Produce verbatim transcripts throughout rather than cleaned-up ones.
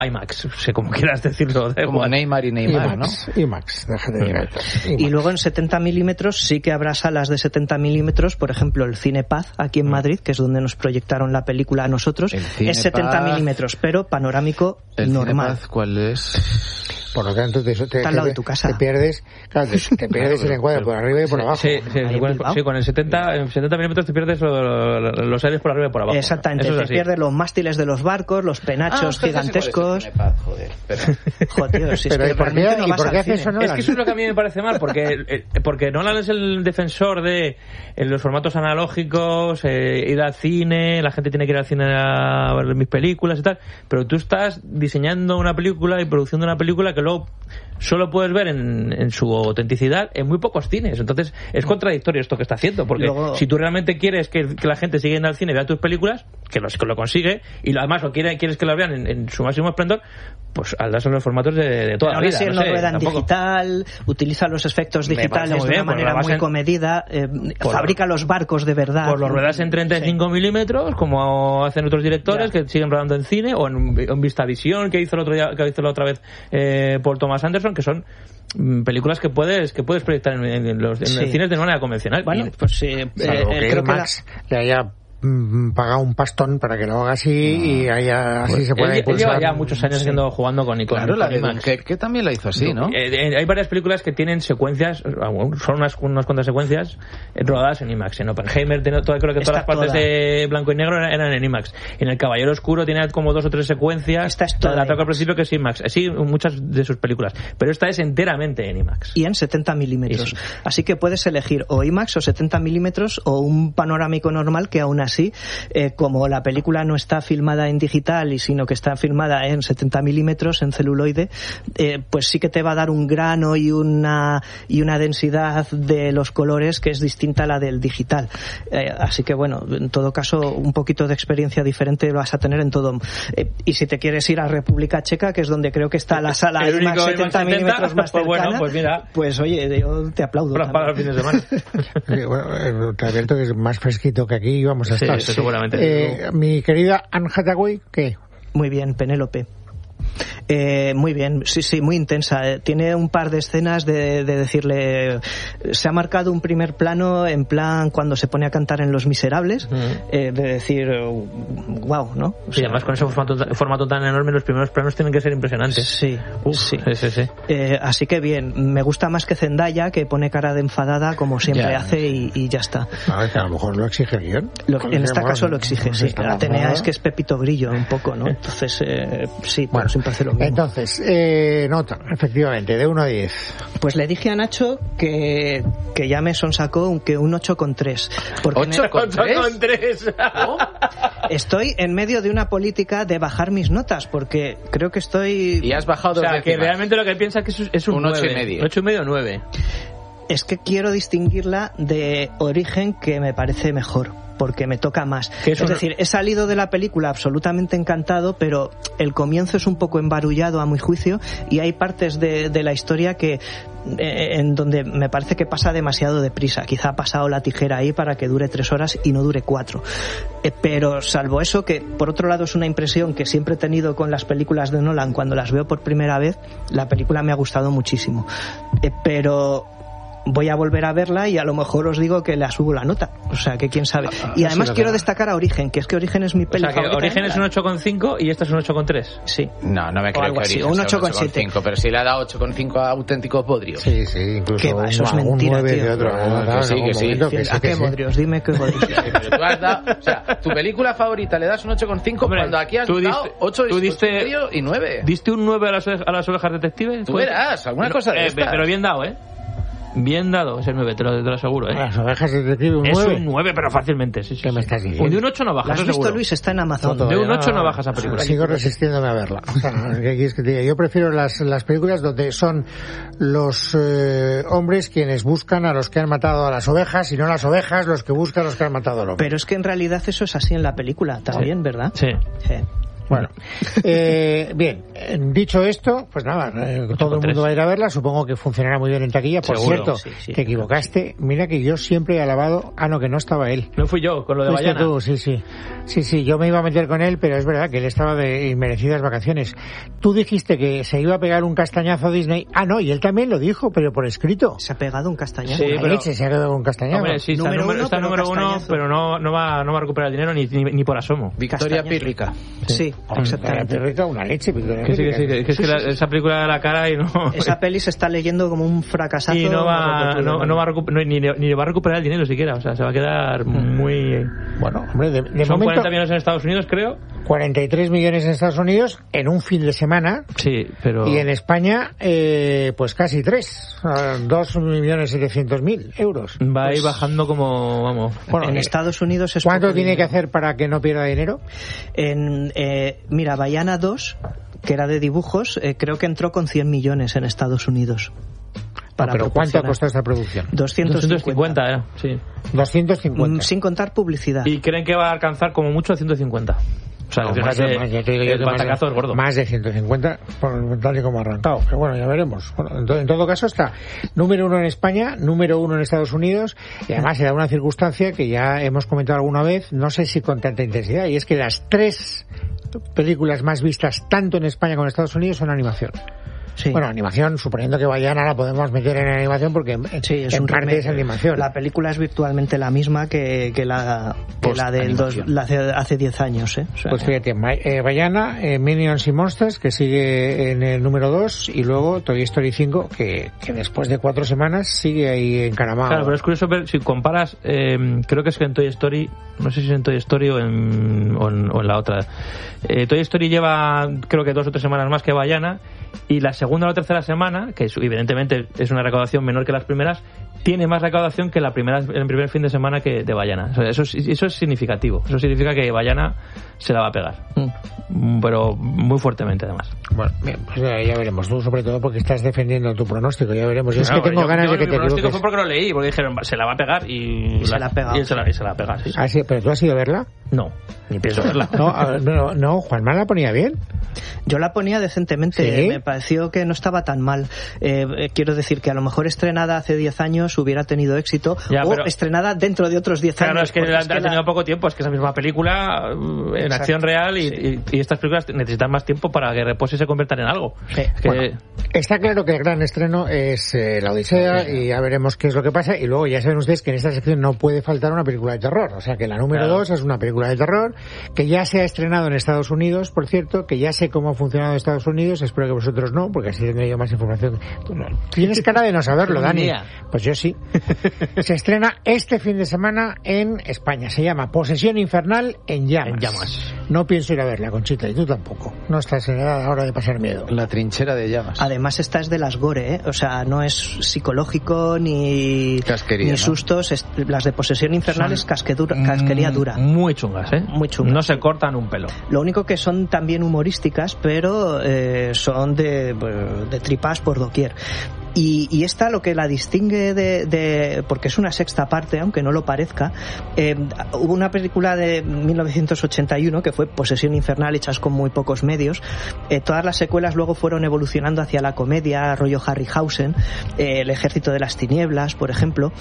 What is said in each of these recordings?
IMAX, no sé cómo quieras decirlo. Como igual. Neymar y Neymar, IMAX, ¿no? IMAX, déjate de IMAX. Y luego en setenta milímetros sí que habrá salas de setenta milímetros, por ejemplo el Cine Paz aquí en Madrid, que es donde nos proyectaron la película a nosotros, es setenta milímetros, pero panorámico el normal. Cine Paz, ¿cuál es? Por lo tanto, te, te, Está al lado de tu casa. Te pierdes, claro, te, te pierdes el encuadre por arriba y por abajo. Sí, sí, sí, con, sí, con el setenta, en setenta milímetros te pierdes lo, lo, los aires por arriba y por abajo. Exactamente, Eso es te así. pierdes los mástiles de los barcos, los penachos ah, gigantescos. Es Paz, joder, pero... Joder, si pero es que ¿y por qué, no ¿y por qué hace eso Nolan? Es que eso es lo que a mí me parece mal, porque, eh, porque Nolan es el defensor de eh, los formatos analógicos, eh, ir al cine, la gente tiene que ir al cine a ver mis películas y tal, pero tú estás diseñando una película y produciendo una película que luego solo puedes ver en, en su autenticidad en muy pocos cines. Entonces es contradictorio esto que está haciendo, porque Luego... si tú realmente quieres que, que la gente siga yendo al cine y vea tus películas, que lo, que lo consigue, y además lo quiere, quieres que lo vean en, en su máximo esplendor, pues hazlas en los formatos de, de toda Pero la vida. Si no no sé, rueda en tampoco. digital, utiliza los efectos digitales de bien, una manera muy comedida, eh, fabrica los barcos de verdad. Pues lo ruedas en treinta y cinco sí. milímetros, como hacen otros directores ya. que siguen rodando en cine, o en, en VistaVision, que hizo el otro día, que hizo la otra vez eh, Paul Thomas Anderson, que son películas que puedes que puedes proyectar en, en los en sí. cines de manera convencional. Bueno, y, pues sí, eh, eh, creo que Max la... le haya paga un pastón para que lo haga así no. y haya, así pues se puede él, impulsar. Él lleva ya muchos años sí. haciendo, jugando con Icon. Claro, la de Dunkerque que también la hizo así, ¿no? Eh, eh, hay varias películas que tienen secuencias, son unas, unas cuantas secuencias rodadas en IMAX. En Oppenheimer, creo que todas Está las partes toda. de blanco y negro eran en IMAX. En El Caballero Oscuro tiene como dos o tres secuencias. Esta es toda. La toca al principio que es IMAX. Sí, muchas de sus películas. Pero esta es enteramente en IMAX. Y en setenta milímetros. Sí. Así que puedes elegir o IMAX o setenta milímetros o un panorámico normal que aún así... Eh, como la película no está filmada en digital y sino que está filmada en setenta milímetros en celuloide, eh, pues sí que te va a dar un grano y una y una densidad de los colores que es distinta a la del digital. Eh, así que bueno, en todo caso un poquito de experiencia diferente vas a tener en todo. Eh, y si te quieres ir a República Checa, que es donde creo que está la sala el IMAX setenta milímetros más pues cercana, bueno, pues mira, pues oye, yo te aplaudo. Para los fines de semana. Sí, bueno, te advierto que es más fresquito que aquí y vamos a estar. Sí, seguramente. Eh, mi querida Anne Hathaway, ¿qué? Muy bien, Penélope. Eh, muy bien, sí, sí, muy intensa. Eh, tiene un par de escenas de, de decirle... Se ha marcado un primer plano en plan cuando se pone a cantar en Los Miserables, mm. eh, de decir, wow, ¿no? O sea, y además con ese formato, formato tan enorme, los primeros planos tienen que ser impresionantes. Sí, Uf, sí. sí, sí, sí. Eh, así que bien, me gusta más que Zendaya, que pone cara de enfadada como siempre yeah. hace y, y ya está. A, ver, a lo mejor lo exige el guión. Lo, en este caso lo exige, sí. La Atenea es que es Pepito Grillo un poco, ¿no? Entonces, eh, sí, bueno, siempre hace lo mismo. Entonces, eh, nota, efectivamente, de uno a diez. Pues le dije a Nacho que, que ya me sonsacó que un ocho coma tres. ¿ocho coma tres? Estoy en medio de una política de bajar mis notas, porque creo que estoy... Y has bajado dos O sea, décimas. que realmente lo que piensas que es un, un nueve. ocho y medio. ocho y medio o nueve. Es que quiero distinguirla de Origen, que me parece mejor, porque me toca más. Es, es decir, he salido de la película absolutamente encantado, pero el comienzo es un poco embarullado a mi juicio y hay partes de, de la historia que eh, en donde me parece que pasa demasiado deprisa. Quizá ha pasado la tijera ahí para que dure tres horas y no dure cuatro. Eh, pero salvo eso, que por otro lado es una impresión que siempre he tenido con las películas de Nolan, cuando las veo por primera vez, la película me ha gustado muchísimo. Eh, pero... voy a volver a verla y a lo mejor os digo que le subo la nota, o sea que quién sabe. Y además sí, quiero destacar a Origen, que es que Origen es mi peli favorita. O sea que Origen es un ocho coma cinco y esta es un ocho coma tres. Sí. No, no me creo que Origen un ocho coma siete. Pero si le ha dado ocho coma cinco a auténticos bodrios. Sí, sí, incluso ¿qué va? Eso es mentira, un nueve tío. De otro, no, no, que sí, que sí. Que sí, ¿a qué bodrios? Dime qué bodrios. Sí, pero tú has dado, o sea, tu película favorita le das un ocho coma cinco cuando aquí has tú dado diste, ocho tú diste, y nueve. ¿Diste un nueve a las, a las ovejas detectives? Tú verás, alguna pero, cosa de eh, estas. Pero bien dado, ¿eh? Bien dado ese nueve, te lo, te lo aseguro, ¿eh? Las ovejas detectives un es nueve. Es un nueve, pero fácilmente, sí, sí. ¿Qué sí. me estás diciendo? De un ocho no bajas, ¿Lo has visto, seguro. Luis? Está en Amazon. No, de un ocho no bajas a película. Sigo resistiéndome a verla. O sea, ¿qué quieres que te diga? Yo prefiero las, las películas donde son los eh, hombres quienes buscan a los que han matado a las ovejas y no las ovejas los que buscan a los que han matado al hombre. Pero es que en realidad eso es así en la película también, sí. ¿verdad? Sí. sí. Bueno, eh, bien, dicho esto, pues nada, eh, todo el mundo va a ir a verla, supongo que funcionará muy bien en taquilla. Por Seguro. cierto, Sí, sí, te equivocaste, mira que yo siempre he alabado, ah no, que no estaba él. No fui yo, con lo de Fuiste Bayana. tú, sí, sí. Sí, sí, yo me iba a meter con él, pero es verdad que él estaba de inmerecidas vacaciones. Tú dijiste que se iba a pegar un castañazo a Disney. Ah, no, y él también lo dijo, pero por escrito. Se ha pegado un castañazo. Sí, La pero- leche, se ha quedado un castañazo. Hombre, sí, está Número número, uno, está pero número uno, castañazo. pero no, no, va, no va a recuperar el dinero ni, ni, ni por asomo. Victoria Castañazo. Pírrica. Sí, Hombre, exactamente. Pírrica, una leche. Victoria Que sí, que sí, Pírrica. que, que es que la- esa película de la cara y no... Esa peli se está leyendo como un fracasazo. y no va, rotundo, no, no va a recu- no, ni, ni va a recuperar el dinero siquiera, o sea, se va a quedar muy... Bueno, hombre, de, de Son momento, cuarenta millones en Estados Unidos, creo. cuarenta y tres millones en Estados Unidos en un fin de semana. Sí, pero... Y en España, eh, pues casi tres, dos millones setecientos mil euros. Va a ir bajando como, vamos... Bueno, en eh, Estados Unidos es ¿Cuánto poco tiene que dinero. hacer para que no pierda dinero? En, eh, mira, Bayana dos, que era de dibujos, eh, creo que entró con cien millones en Estados Unidos. Para ¿Pero cuánto ha proporcionar. costado esta producción? doscientos cincuenta. doscientos cincuenta, era, sí. doscientos cincuenta. Mm, Sin contar publicidad. Y creen que va a alcanzar como mucho ciento cincuenta. O sea, No, fíjate, más de- más, ya te digo yo el que más de- batacazo es gordo. Más de ciento cincuenta, por tal y como ha arrancado. Pero bueno, ya veremos. Bueno, en, to- en todo caso está número uno en España, número uno en Estados Unidos, y además se da una circunstancia que ya hemos comentado alguna vez, no sé si con tanta intensidad, y es que las tres películas más vistas tanto en España como en Estados Unidos son animación. Sí. Bueno, animación, suponiendo que Bayana la podemos meter en animación porque en, Sí, es en un parte remake. es animación. La película es virtualmente la misma que, que la, que la del dos, la hace, hace diez años. ¿eh? O sea, Pues fíjate, Ma- eh, Bayana, eh, Minions y Monsters, que sigue en el número dos, y luego Toy Story cinco, que, que después de cuatro semanas sigue ahí encaramado. Claro, pero es curioso ver, si comparas, eh, creo que es que en Toy Story, no sé si es en Toy Story o en, o en, o en la otra. Eh, Toy Story lleva, creo que dos o tres semanas más que Bayana, y la segunda o la tercera semana, que es, evidentemente es una recaudación menor que las primeras, tiene más recaudación que la primera, el primer fin de semana que de Bayana. O sea, eso, es- eso es significativo. Eso significa que Bayana se la va a pegar. Mm, Pero muy fuertemente, además. Bueno, bien, pues ya, ya veremos. Tú, sobre todo, porque estás defendiendo tu pronóstico. Ya veremos. Yo es Claro, que tengo yo- ganas yo de que mi te pronóstico equivoques. fue porque lo leí, porque dijeron, se la va a pegar y, Y se la ha pegado. Y se la, y se la va a pegar, sí. Ah, sí, pero tú has ido a verla. No, ni pienso verla. No, a ver, no, no, Juanma la ponía bien. Yo la ponía decentemente, ¿Sí? me pareció que no estaba tan mal. Eh, eh, quiero decir que a lo mejor estrenada hace diez años hubiera tenido éxito, Ya, o pero- estrenada dentro de otros diez Claro, años. es que porque ha, es que ha la- tenido poco tiempo, es que esa misma película uh, en Exacto, acción real y, sí. y- y estas películas necesitan más tiempo para que repose y se conviertan en algo. Sí. Que- Bueno, está claro que el gran estreno es eh, La Odisea, y ya veremos qué es lo que pasa. Y luego ya saben ustedes que en esta sección no puede faltar una película de terror. O sea que la número Claro. dos es una película de terror que ya se ha estrenado en Estados Unidos, por cierto, que ya sé cómo ha funcionado en Estados Unidos. Espero que vosotros no, porque así tendré yo más información. Tú no- Tienes cara de no saberlo, Ni Dani. idea. Pues yo sí. Se estrena este fin de semana en España. Se llama Posesión Infernal en Llamas. En llamas. No pienso ir a verla, Conchita, y tú tampoco. No estás en edad ahora de pasar miedo. La trinchera de llamas. Además esta es de las gore, ¿eh? O sea, no es psicológico ni, Casquería, ni ¿no? sustos. Es- las de posesión infernal Son es casquedura, casquería dura. Muy chungas, ¿eh? Muy chungas. No se cortan un pelo. Lo único que son también humorísticas, pero eh, son de, pues, de tripas por doquier. Y, y esta lo que la distingue de, de porque es una sexta parte, aunque no lo parezca, eh, hubo una película de mil novecientos ochenta y uno que fue Posesión Infernal, hechas con muy pocos medios. Eh, todas las secuelas luego fueron evolucionando hacia la comedia, rollo Harryhausen, eh, El Ejército de las Tinieblas, por ejemplo,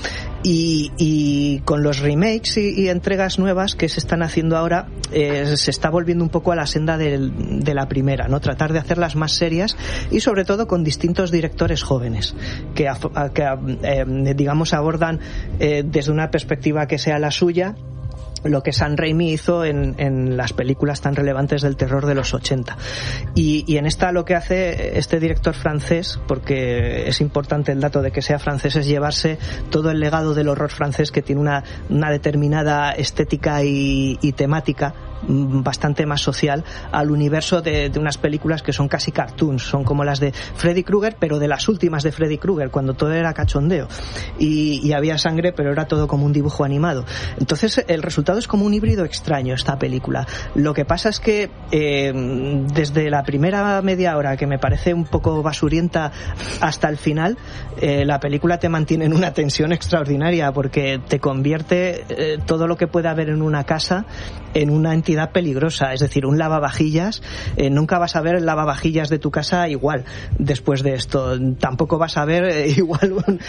y, y con los remakes y, y entregas nuevas que se están haciendo ahora, eh, se está volviendo un poco a la senda del, de la primera, ¿no? Tratar de hacerlas más serias y sobre todo con distintos directores jóvenes que, af- a- que eh, digamos abordan eh, desde una perspectiva que sea la suya lo que Sam Raimi hizo en, en las películas tan relevantes del terror de los ochenta. Y, y en esta lo que hace este director francés, porque es importante el dato de que sea francés, es llevarse todo el legado del horror francés, que tiene una, una determinada estética y, y temática mm, bastante más social, al universo de, de unas películas que son casi cartoons, son como las de Freddy Krueger, pero de las últimas de Freddy Krueger, cuando todo era cachondeo y, y había sangre, pero era todo como un dibujo animado. Entonces el resultado es como un híbrido extraño esta película. Lo que pasa es que eh, desde la primera media hora, que me parece un poco basurienta, hasta el final, eh, la película te mantiene en una tensión extraordinaria, porque te convierte eh, todo lo que puede haber en una casa en una entidad cantidad peligrosa. Es decir, un lavavajillas, eh, nunca vas a ver el lavavajillas de tu casa igual después de esto. Tampoco vas a ver eh, igual un,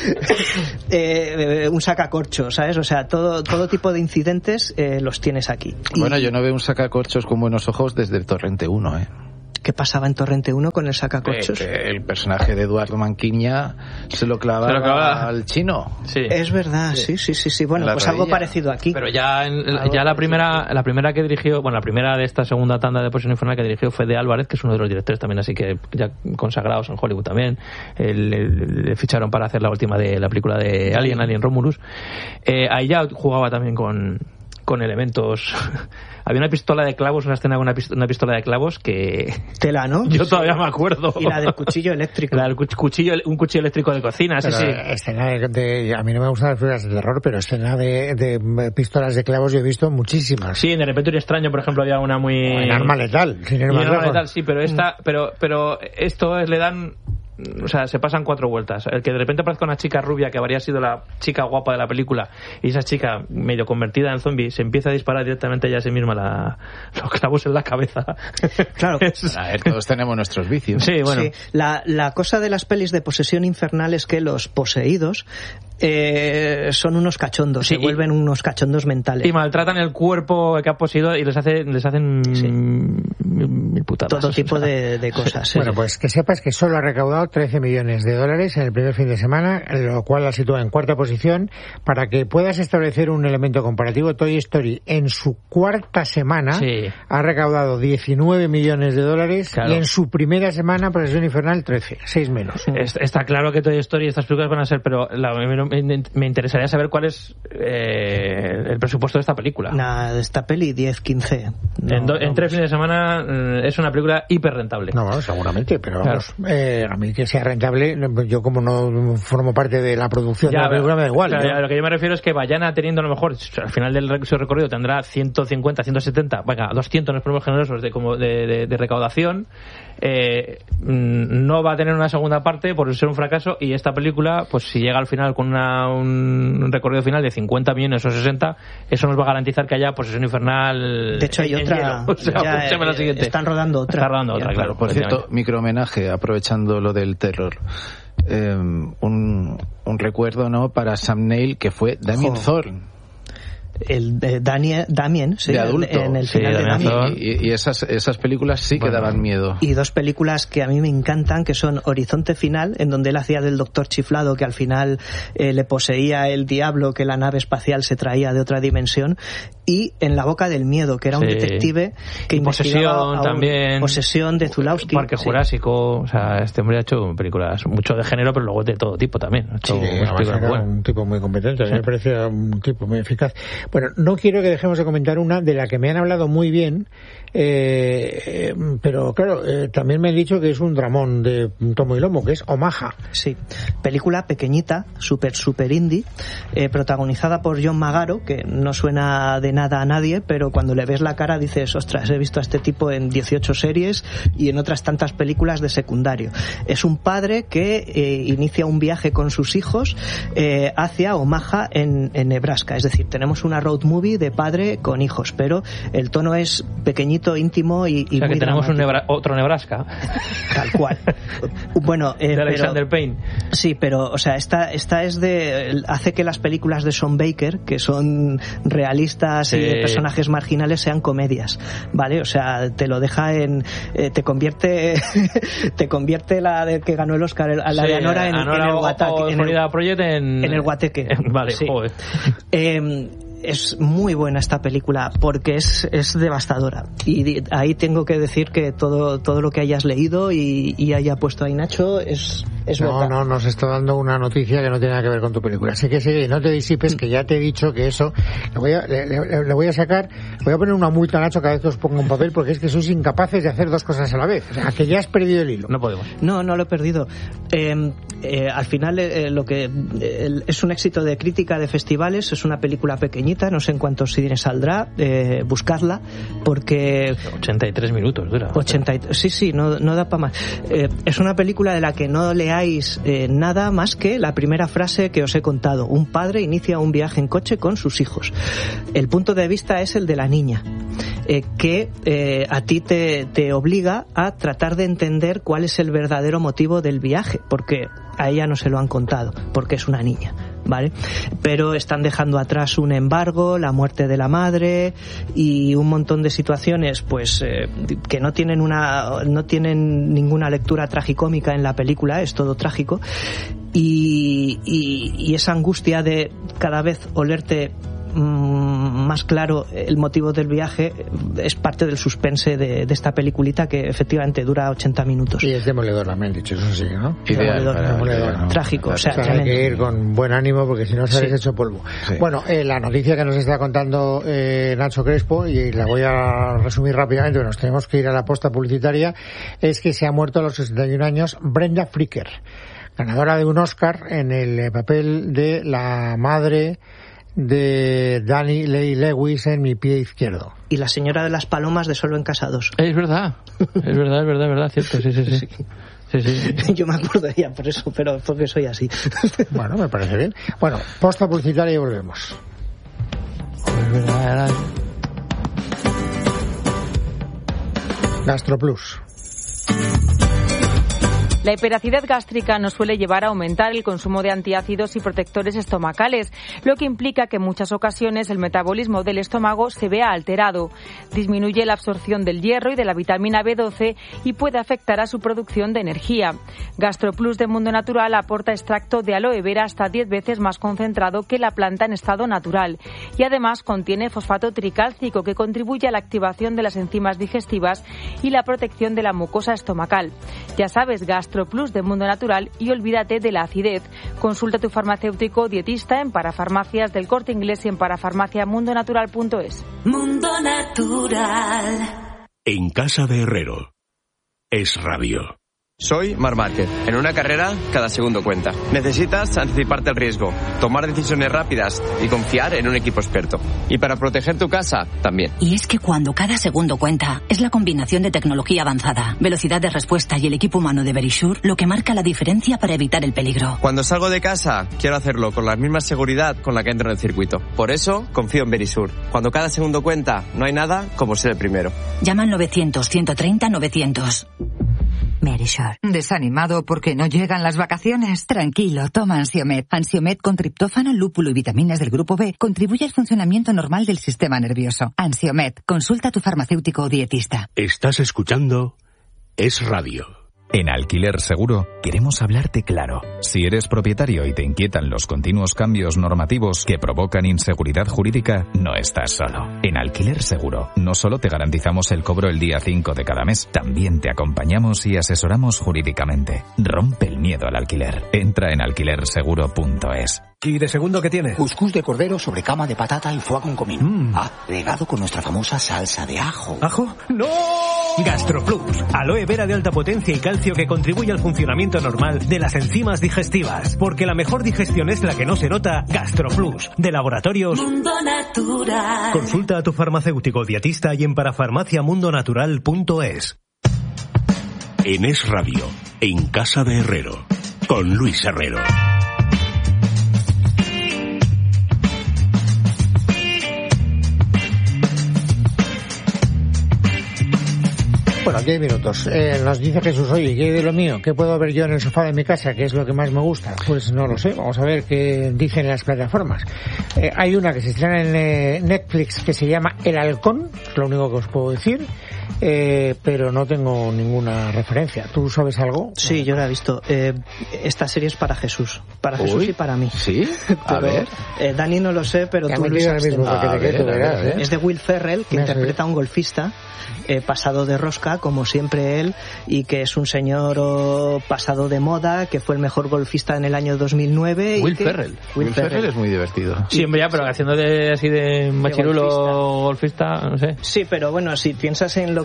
eh, un sacacorchos, ¿sabes? O sea, todo, todo tipo de incidentes eh, los tienes aquí. Bueno, y, yo no veo un sacacorchos con buenos ojos desde el Torrente uno, ¿eh? ¿Qué pasaba en Torrente uno con el sacacorchos? Que, que el personaje de Eduardo Manquiña se lo clavaba, se lo clavaba al chino. Sí. Es verdad, sí, sí, sí, sí. Bueno, pues rodilla. Algo parecido aquí. Pero ya, en, ya la primera la primera que dirigió, bueno, la primera de esta segunda tanda de Posesión Infernal que dirigió fue de Álvarez, que es uno de los directores también, así que ya consagrados en Hollywood también. Le ficharon para hacer la última de la película de Alien, Alien Romulus. Eh, ahí ya jugaba también con, con elementos... Había una pistola de clavos, una escena con una, pistola, una pistola de clavos que... Tela, ¿no? Yo todavía me acuerdo. Y la del cuchillo eléctrico. La del cuchillo, un cuchillo eléctrico de cocina, pero sí, sí. Escena de, de... A mí no me gustan las películas de terror, pero escena de, de pistolas de clavos yo he visto muchísimas. Sí, en El Repertorio Extraño, por ejemplo, había una muy... En Arma Letal. Sin ir más en Arma lejos. Letal, sí, pero esta... Pero, pero esto es, le dan... O sea, se pasan cuatro vueltas. El que de repente aparezca una chica rubia que habría sido la chica guapa de la película y esa chica medio convertida en zombie se empieza a disparar directamente ella a sí misma la, los clavos en la cabeza. Claro. Es... A ver, todos tenemos nuestros vicios. Sí, bueno. Sí. La, la cosa de las pelis de posesión infernal es que los poseídos eh, son unos cachondos, sí, se y, vuelven unos cachondos mentales. Y maltratan el cuerpo que ha poseído y les, hace, les hacen sí. mil putadas. Todo tipo de, de cosas. Sí. Bueno, pues que sepas que solo ha recaudado trece millones de dólares en el primer fin de semana, lo cual la sitúa en cuarta posición. Para que puedas establecer un elemento comparativo, Toy Story en su cuarta semana sí. ha recaudado diecinueve millones de dólares, claro. y en su primera semana, Posesión Infernal, trece, seis menos. Está claro que Toy Story y estas películas van a ser, pero la, me, me interesaría saber cuál es eh, el presupuesto de esta película. Nada, de esta peli, diez, quince. No, en, do, no, en tres fines de semana eh, es una película hiper rentable. No, bueno, seguramente, pero claro. vamos, eh, a mí que sea rentable, yo como no formo parte de la producción ya, de la película me da igual. Claro, ¿no? A lo que yo me refiero es que Bayana teniendo a lo mejor, al final del su recorrido tendrá ciento cincuenta, ciento setenta, venga, doscientos nos ponemos generosos de, como de, de, de recaudación, eh, no va a tener una segunda parte por ser un fracaso, y esta película, pues si llega al final con una, un, un recorrido final de cincuenta millones o sesenta, eso nos va a garantizar que haya Posesión Infernal. De hecho hay en, otra, en o sea, ya, eh, la siguiente. Están rodando otra. Está rodando otra, claro. Por cierto, micro homenaje, aprovechando lo del terror. Eh, un, un recuerdo, ¿no?, para Sam Neill, que fue Damien oh. Thorne. El de Daniel, Damien, sí, de adulto. En el sí, final de Damien. Y, y esas, esas películas sí que bueno. daban miedo. Y dos películas que a mí me encantan, que son Horizonte Final, en donde él hacía del doctor chiflado, que al final eh, le poseía el diablo, que la nave espacial se traía de otra dimensión, y En la boca del miedo, que era un sí. detective que y investigaba Posesión a un, también. Posesión de Zulawski. Parque sí. Jurásico, o sea, este hombre ha hecho películas mucho de género, pero luego de todo tipo también. Ha hecho sí, era bueno. un tipo muy competente, a mí sí. me parecía un tipo muy eficaz. Bueno, no quiero que dejemos de comentar una de la que me han hablado muy bien, eh, pero claro, eh, también me han dicho que es un dramón de tomo y lomo, que es Omaha. Sí, película pequeñita, súper, súper indie, eh, protagonizada por John Magaro, que no suena de nada a nadie, pero cuando le ves la cara dices, ostras, he visto a este tipo en dieciocho series y en otras tantas películas de secundario. Es un padre que eh, inicia un viaje con sus hijos eh, hacia Omaha en, en Nebraska, es decir, tenemos una road movie de padre con hijos, pero el tono es pequeñito, íntimo y, y o sea, muy que tenemos un Nebra- otro Nebraska. Tal cual. Bueno, eh, de Alexander pero, Payne. Sí, pero, o sea, esta, esta es de... hace que las películas de Sean Baker, que son realistas sí. y de personajes marginales, sean comedias, ¿vale? O sea, te lo deja en... Eh, te convierte... te convierte la de que ganó el Oscar, la sí, de Anora en, Anora en el guataque. En el Project en... en el guateque. Vale, sí. joder. Eh, es muy buena esta película porque es, es devastadora, y ahí tengo que decir que todo, todo lo que hayas leído y, y haya puesto ahí Nacho es, es no, verdad. No, nos está dando una noticia que no tiene nada que ver con tu película, así que sí, no te disipes, que ya te he dicho que eso le voy a, le, le, le voy a sacar, le voy a poner una multa a Nacho cada vez que os ponga un papel, porque es que sois incapaces de hacer dos cosas a la vez, o sea, que ya has perdido el hilo. No podemos. No, no lo he perdido. Eh, eh, al final eh, lo que eh, es un éxito de crítica de festivales, es una película pequeñita, no sé en cuántos cines saldrá, eh, buscarla, porque ochenta y tres minutos dura. ochenta, sí, sí, no, no da para más. Eh, es una película de la que no le leáis eh, nada más que la primera frase que os he contado. Un padre inicia un viaje en coche con sus hijos. El punto de vista es el de la niña, eh, que eh, a ti te, te obliga a tratar de entender cuál es el verdadero motivo del viaje, porque a ella no se lo han contado, porque es una niña, ¿vale? Pero están dejando atrás un embargo, la muerte de la madre y un montón de situaciones pues eh, que no tienen una no tienen ninguna lectura tragicómica en la película, es todo trágico, y, y, y esa angustia de cada vez olerte más claro el motivo del viaje es parte del suspense de, de esta peliculita, que efectivamente dura ochenta minutos. Y es demoledora, me han dicho, eso sí, ¿no? Ideal, demoledor, para, demoledor. no, trágico, o sea, o sea hay que ir con buen ánimo porque si no sales sí. hecho polvo. Sí. Bueno, eh, la noticia que nos está contando eh, Nacho Crespo, y la voy a resumir rápidamente, porque nos tenemos que ir a la posta publicitaria, es que se ha muerto a los sesenta y un años Brenda Fricker, ganadora de un Oscar en el papel de la madre de Danny Lee Lewis en Mi pie izquierdo. Y la señora de las palomas de Solo en Casa dos. Es verdad, es verdad, es verdad, es verdad, cierto, sí, sí, sí. sí, sí. Yo me acordaría por eso, pero porque soy así. Bueno, me parece bien. Bueno, posta publicitaria y volvemos. Es verdad, era... GastroPlus. La hiperacidez gástrica nos suele llevar a aumentar el consumo de antiácidos y protectores estomacales, lo que implica que en muchas ocasiones el metabolismo del estómago se vea alterado. Disminuye la absorción del hierro y de la vitamina B doce y puede afectar a su producción de energía. GastroPlus de Mundo Natural aporta extracto de aloe vera hasta diez veces más concentrado que la planta en estado natural y además contiene fosfato tricálcico, que contribuye a la activación de las enzimas digestivas y la protección de la mucosa estomacal. Ya sabes, GastroPlus GastroPlus de Mundo Natural, y olvídate de la acidez. Consulta a tu farmacéutico dietista en Parafarmacias del Corte Inglés y en parafarmacia mundo natural punto es. Mundo Natural. En casa de Herrero. Es radio. Soy Mar Márquez. En una carrera, cada segundo cuenta. Necesitas anticiparte al riesgo, tomar decisiones rápidas y confiar en un equipo experto. Y para proteger tu casa, también. Y es que cuando cada segundo cuenta, es la combinación de tecnología avanzada, velocidad de respuesta y el equipo humano de Verisure lo que marca la diferencia para evitar el peligro. Cuando salgo de casa, quiero hacerlo con la misma seguridad con la que entro en el circuito. Por eso, confío en Verisure. Cuando cada segundo cuenta, no hay nada como ser el primero. Llama al novecientos, ciento treinta, novecientos. Verisure. ¿Desanimado porque no llegan las vacaciones? Tranquilo, toma Ansiomed. Ansiomed con triptófano, lúpulo y vitaminas del grupo B contribuye al funcionamiento normal del sistema nervioso. Ansiomed, consulta a tu farmacéutico o dietista. Estás escuchando Es Radio. En Alquiler Seguro queremos hablarte claro. Si eres propietario y te inquietan los continuos cambios normativos que provocan inseguridad jurídica, no estás solo. En Alquiler Seguro no solo te garantizamos el cobro el día cinco de cada mes, también te acompañamos y asesoramos jurídicamente. Rompe el miedo al alquiler. Entra en alquiler seguro punto es. ¿Y de segundo qué tiene? Cuscús de cordero sobre cama de patata y foie con comino. Mm. Ah, regado con nuestra famosa salsa de ajo. ¿Ajo? ¡No! GastroPlus, aloe vera de alta potencia y calcio que contribuye al funcionamiento normal de las enzimas digestivas. Porque la mejor digestión es la que no se nota. GastroPlus, de Laboratorios Mundo Natural. Consulta a tu farmacéutico dietista y en parafarmacia mundo natural punto es. En Es Radio, en casa de Herrero, con Luis Herrero. Bueno, aquí hay minutos. Eh, nos dice Jesús, oye, ¿qué hay de lo mío? ¿Qué puedo ver yo en el sofá de mi casa? ¿Qué es lo que más me gusta? Pues no lo sé. Vamos a ver qué dicen en las plataformas. Eh, hay una que se estrena en eh, Netflix que se llama El Halcón, es lo único que os puedo decir, eh, pero no tengo ninguna referencia. ¿Tú sabes algo? Sí, yo la he visto. Eh, esta serie es para Jesús. Para Jesús Uy, y para mí. ¿Sí? A pero, ver. Eh, Dani no lo sé, pero que tú, Luis, el mismo a ver, que tú verás, a ver. ¿eh? Es de Will Ferrell, que Me interpreta a un golfista eh, pasado de rosca, como siempre él, y que es un señor oh, pasado de moda, que fue el mejor golfista en el año dos mil nueve. Will y que... Ferrell. Will, Will Ferrell. Ferrell es muy divertido. Siempre ya, pero haciendo de así de machirulo golfista. golfista, no sé. Sí, pero bueno, si piensas en lo que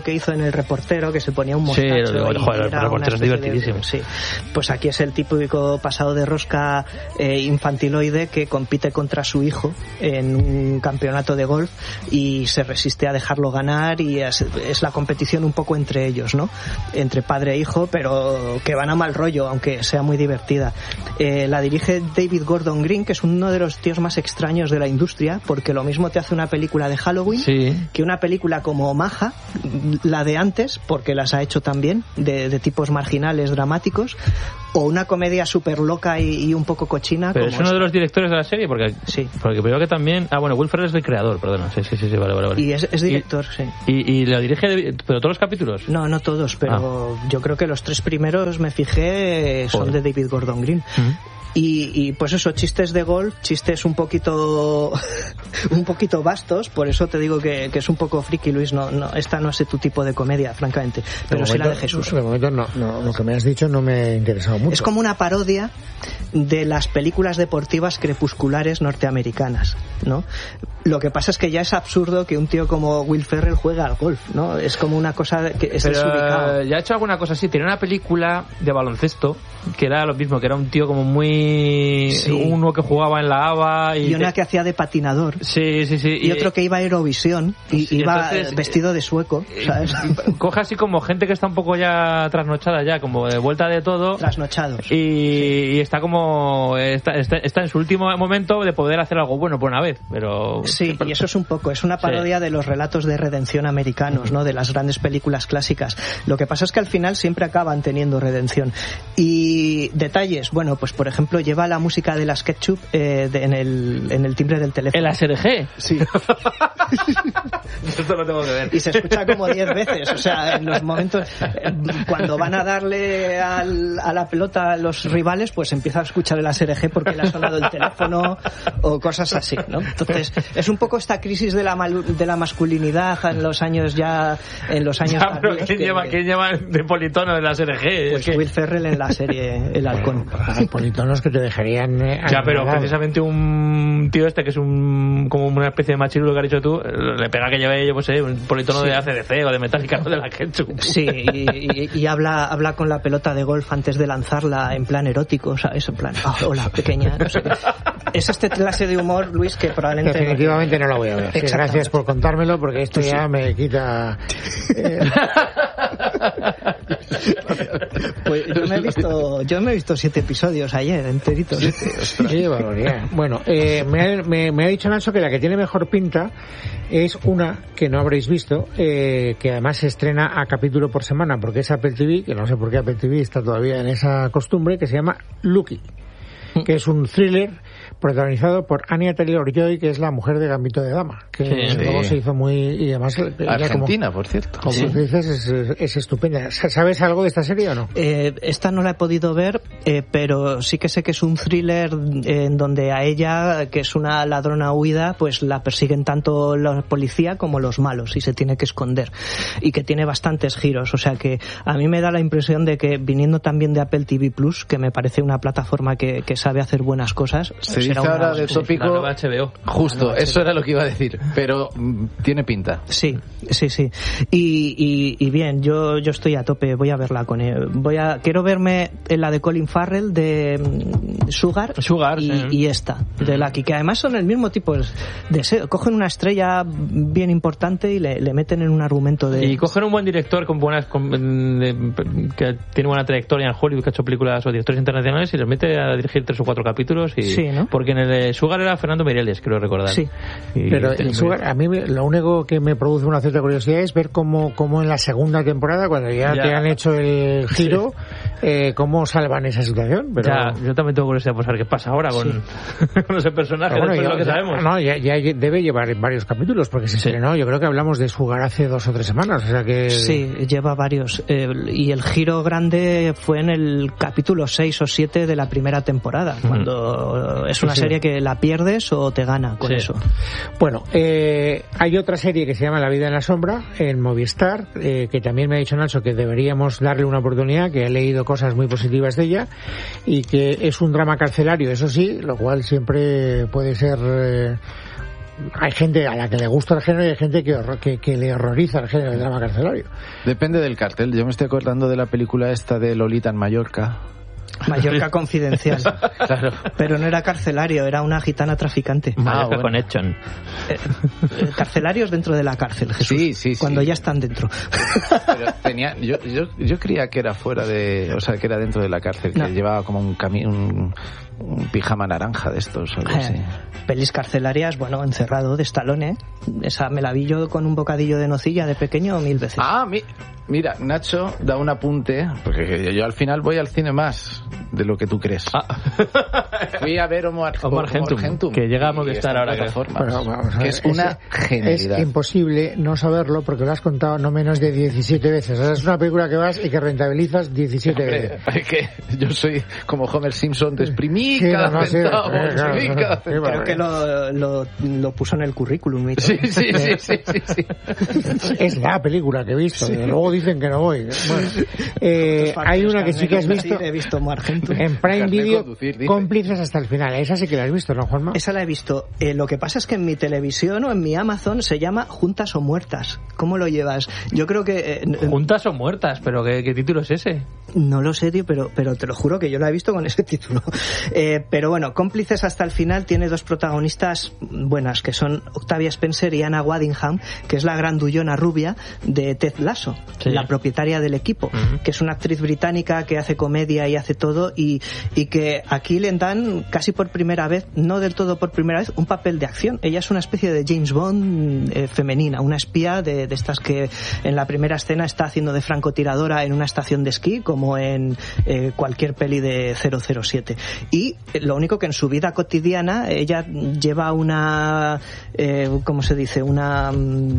que hizo en El Reportero, que se ponía un mostacho. Sí, el, y joder, el Reportero es divertidísimo. De, sí. Pues aquí es el típico pasado de rosca eh, infantiloide que compite contra su hijo en un campeonato de golf y se resiste a dejarlo ganar, y es, es la competición un poco entre ellos, ¿no? Entre padre e hijo, pero que van a mal rollo, aunque sea muy divertida. Eh, la dirige David Gordon Green, que es uno de los tíos más extraños de la industria, porque lo mismo te hace una película de Halloween sí. que una película como Maja, la de antes, porque las ha hecho también, de, de tipos marginales, dramáticos, o una comedia súper loca y, y un poco cochina. Pero como es uno es... de los directores de la serie, porque sí. porque creo que también... Ah, bueno, Will Ferrell es el creador, perdona. Sí, sí, sí, sí vale, vale, vale. Y es, es director, y, sí. Y, y lo dirige, de, pero todos los capítulos. No, no todos, pero ah. yo creo que los tres primeros, me fijé, son Joder. de David Gordon Green. Uh-huh. Y, y pues eso, chistes de golf, chistes un poquito un poquito vastos, por eso te digo que, que es un poco friki, Luis. No, no, esta no es tu tipo de comedia, francamente, pero sí la de Jesús. De momento no, no, lo que me has dicho no me ha interesado mucho. Es como una parodia de las películas deportivas crepusculares norteamericanas, ¿no? Lo que pasa es que ya es absurdo que un tío como Will Ferrell juegue al golf, ¿no? Es como una cosa que es pero, desubicado. Ya ha hecho alguna cosa así. Tiene una película de baloncesto que era lo mismo, que era un tío como muy... Sí. Uno que jugaba en la A B A. Y, y una te... que hacía de patinador. Sí, sí, sí. Y, y otro que iba a Eurovisión y sí, iba entonces, vestido de sueco, ¿sabes? Coge así como gente que está un poco ya trasnochada ya, como de vuelta de todo. Trasnochados. Y, sí. y está como... Está, está, está en su último momento de poder hacer algo bueno por una vez, pero... Sí, y eso es un poco, es una parodia sí. de los relatos de redención americanos, ¿no? De las grandes películas clásicas. Lo que pasa es que al final siempre acaban teniendo redención. Y detalles, bueno, pues por ejemplo lleva la música de las Ketchup eh, de, en, el, en el timbre del teléfono. ¿En la S R G? Sí. Esto lo tengo que ver. Y se escucha como diez veces, o sea, en los momentos cuando van a darle al, a la pelota a los rivales, pues empieza a escuchar el A S R G porque le ha sonado el teléfono o cosas así, ¿no? Entonces, es un poco esta crisis de la mal, de la masculinidad en los años ya en los años ya, pero ¿quién, que, lleva, ¿quién lleva de politono en la A S R G? Pues es que... Will Ferrell en la serie El Halcón. Hay politonos que te dejarían eh, ya, pero precisamente un tío este que es un como una especie de machirulo que has dicho tú, le pega que lleve yo pues eh, un politono sí. de A C D C o de Metallica o de la Ketchup. Sí, y, y, y habla habla con la pelota de golf antes de lanzarla en plan erótico, ¿sabes? En plan, oh, hola, pequeña, no sé. Es este clase de humor, Luis, que probablemente... Definitivamente no la voy a ver. Sí, gracias por contármelo, porque esto sí. ya me quita... Eh... Pues yo me he visto yo me he visto siete episodios ayer, enteritos. Sí, barbaridad. Bueno, eh, me, ha, me, me ha dicho Nacho que la que tiene mejor pinta es una que no habréis visto, eh, que además se estrena a capítulo por semana, porque es Apple T V, que no sé por qué Apple T V está todavía en esa costumbre, que se llama Lucky, que es un thriller protagonizado por Anya Taylor-Joy, que es la mujer de Gambito de Dama, que sí, luego sí. se hizo muy... y además Argentina, como, por cierto. Como sí. tú dices, es, es estupenda. ¿Sabes algo de esta serie o no? Eh, esta no la he podido ver, eh, pero sí que sé que es un thriller en donde a ella, que es una ladrona huida, pues la persiguen tanto la policía como los malos y se tiene que esconder. Y que tiene bastantes giros, o sea que a mí me da la impresión de que viniendo también de Apple T V Plus, que me parece una plataforma que, que sabe hacer buenas cosas... Se dice ahora de tópico H B O. Justo, eso era lo que iba a decir, pero mm, tiene pinta. Sí, sí, sí. Y, y, y bien, yo yo estoy a tope, voy a verla con él. Voy a quiero verme en la de Colin Farrell de um, Sugar, Sugar y, sí. y esta de Lucky, que además son el mismo tipo de, de cogen una estrella bien importante y le, le meten en un argumento de... Y cogen un buen director con buenas con, de, que tiene buena trayectoria en Hollywood, que ha hecho películas o directores internacionales, y les mete a dirigir tres o cuatro capítulos y sí, ¿no? Porque en el de Sugar era Fernando Mireles, creo recordar. Sí. Y pero en Sugar, a mí lo único que me produce una cierta curiosidad es ver cómo, cómo en la segunda temporada, cuando ya, ya. te han hecho el giro, sí. eh, cómo salvan esa situación. Pero... Ya, yo también tengo curiosidad por saber qué pasa ahora con, sí. con ese personaje, bueno, después ya, de lo que ya, sabemos. No, ya, ya debe llevar varios capítulos, porque se estrenó, sí. yo creo que hablamos de Sugar hace dos o tres semanas, o sea que... Sí, lleva varios. Eh, y el giro grande fue en el capítulo seis o siete de la primera temporada, mm. cuando es una sí, serie sí. que la pierdes o te gana con sí. eso. Bueno, eh, hay otra serie que se llama La vida en la sombra en Movistar, eh, que también me ha dicho Nacho que deberíamos darle una oportunidad, que he leído cosas muy positivas de ella, y que es un drama carcelario, eso sí, lo cual siempre puede ser eh, hay gente a la que le gusta el género y hay gente que, horror, que, que le horroriza el género del drama carcelario. Depende del cartel. Yo me estoy acordando de la película esta de Lolita en Mallorca. Mallorca Confidencial. Claro. Pero no era carcelario, era una gitana traficante. Mallorca ah, bueno. Connection. Eh, eh, carcelarios dentro de la cárcel, Jesús. Sí, sí, sí. Cuando ya están dentro. Pero tenía, yo, yo, yo creía que era fuera de, o sea, que era dentro de la cárcel, que no. llevaba como un camino, un, un pijama naranja de estos, o algo así. Eh, pelis carcelarias, bueno, Encerrado, de Stallone, ¿eh? Esa me la vi yo con un bocadillo de nocilla de pequeño mil veces. Ah, mi, mira, Nacho da un apunte, porque yo al final voy al cine más de lo que tú crees. Ah. Fui a ver Homo Argentum, que llegamos de estar ahora plataforma, bueno, vamos a ver, que es una es, genialidad. Es imposible no saberlo porque lo has contado no menos de diecisiete veces. O sea, es una película que vas y que rentabilizas diecisiete Hombre, veces. Es que yo soy como Homer Simpson, te exprimí sí, cada no, centavo. Sí, claro, sí, cada creo centavo. que lo, lo, lo puso en el currículum. Sí, sí, sí, sí, sí, sí. Es la película que he visto. Sí. Luego dicen que no voy. Bueno, eh, hay una que sí que has visto. He visto Argentum. En Prime Video, Cómplices hasta el final. Esa sí que la has visto, ¿no, Juanma? Esa la he visto. Eh, lo que pasa es que en mi televisión o en mi Amazon se llama Juntas o Muertas. ¿Cómo lo llevas? Yo creo que... Eh, Juntas o Muertas, pero ¿qué, qué título es ese? No lo sé, tío, pero, pero te lo juro que yo la he visto con ese título. Eh, pero bueno, Cómplices hasta el final tiene dos protagonistas buenas, que son Octavia Spencer y Anna Waddingham, que es la grandullona rubia de Ted Lasso, sí. la propietaria del equipo, uh-huh. que es una actriz británica que hace comedia y hace todo, y, y que aquí le dan casi por primera vez, no del todo por primera vez, un papel de acción. Ella es una especie de James Bond eh, femenina, una espía de, de estas que en la primera escena está haciendo de francotiradora en una estación de esquí, como en eh, cualquier peli de cero cero siete. Y lo único que en su vida cotidiana ella lleva una eh, ¿cómo se dice? Una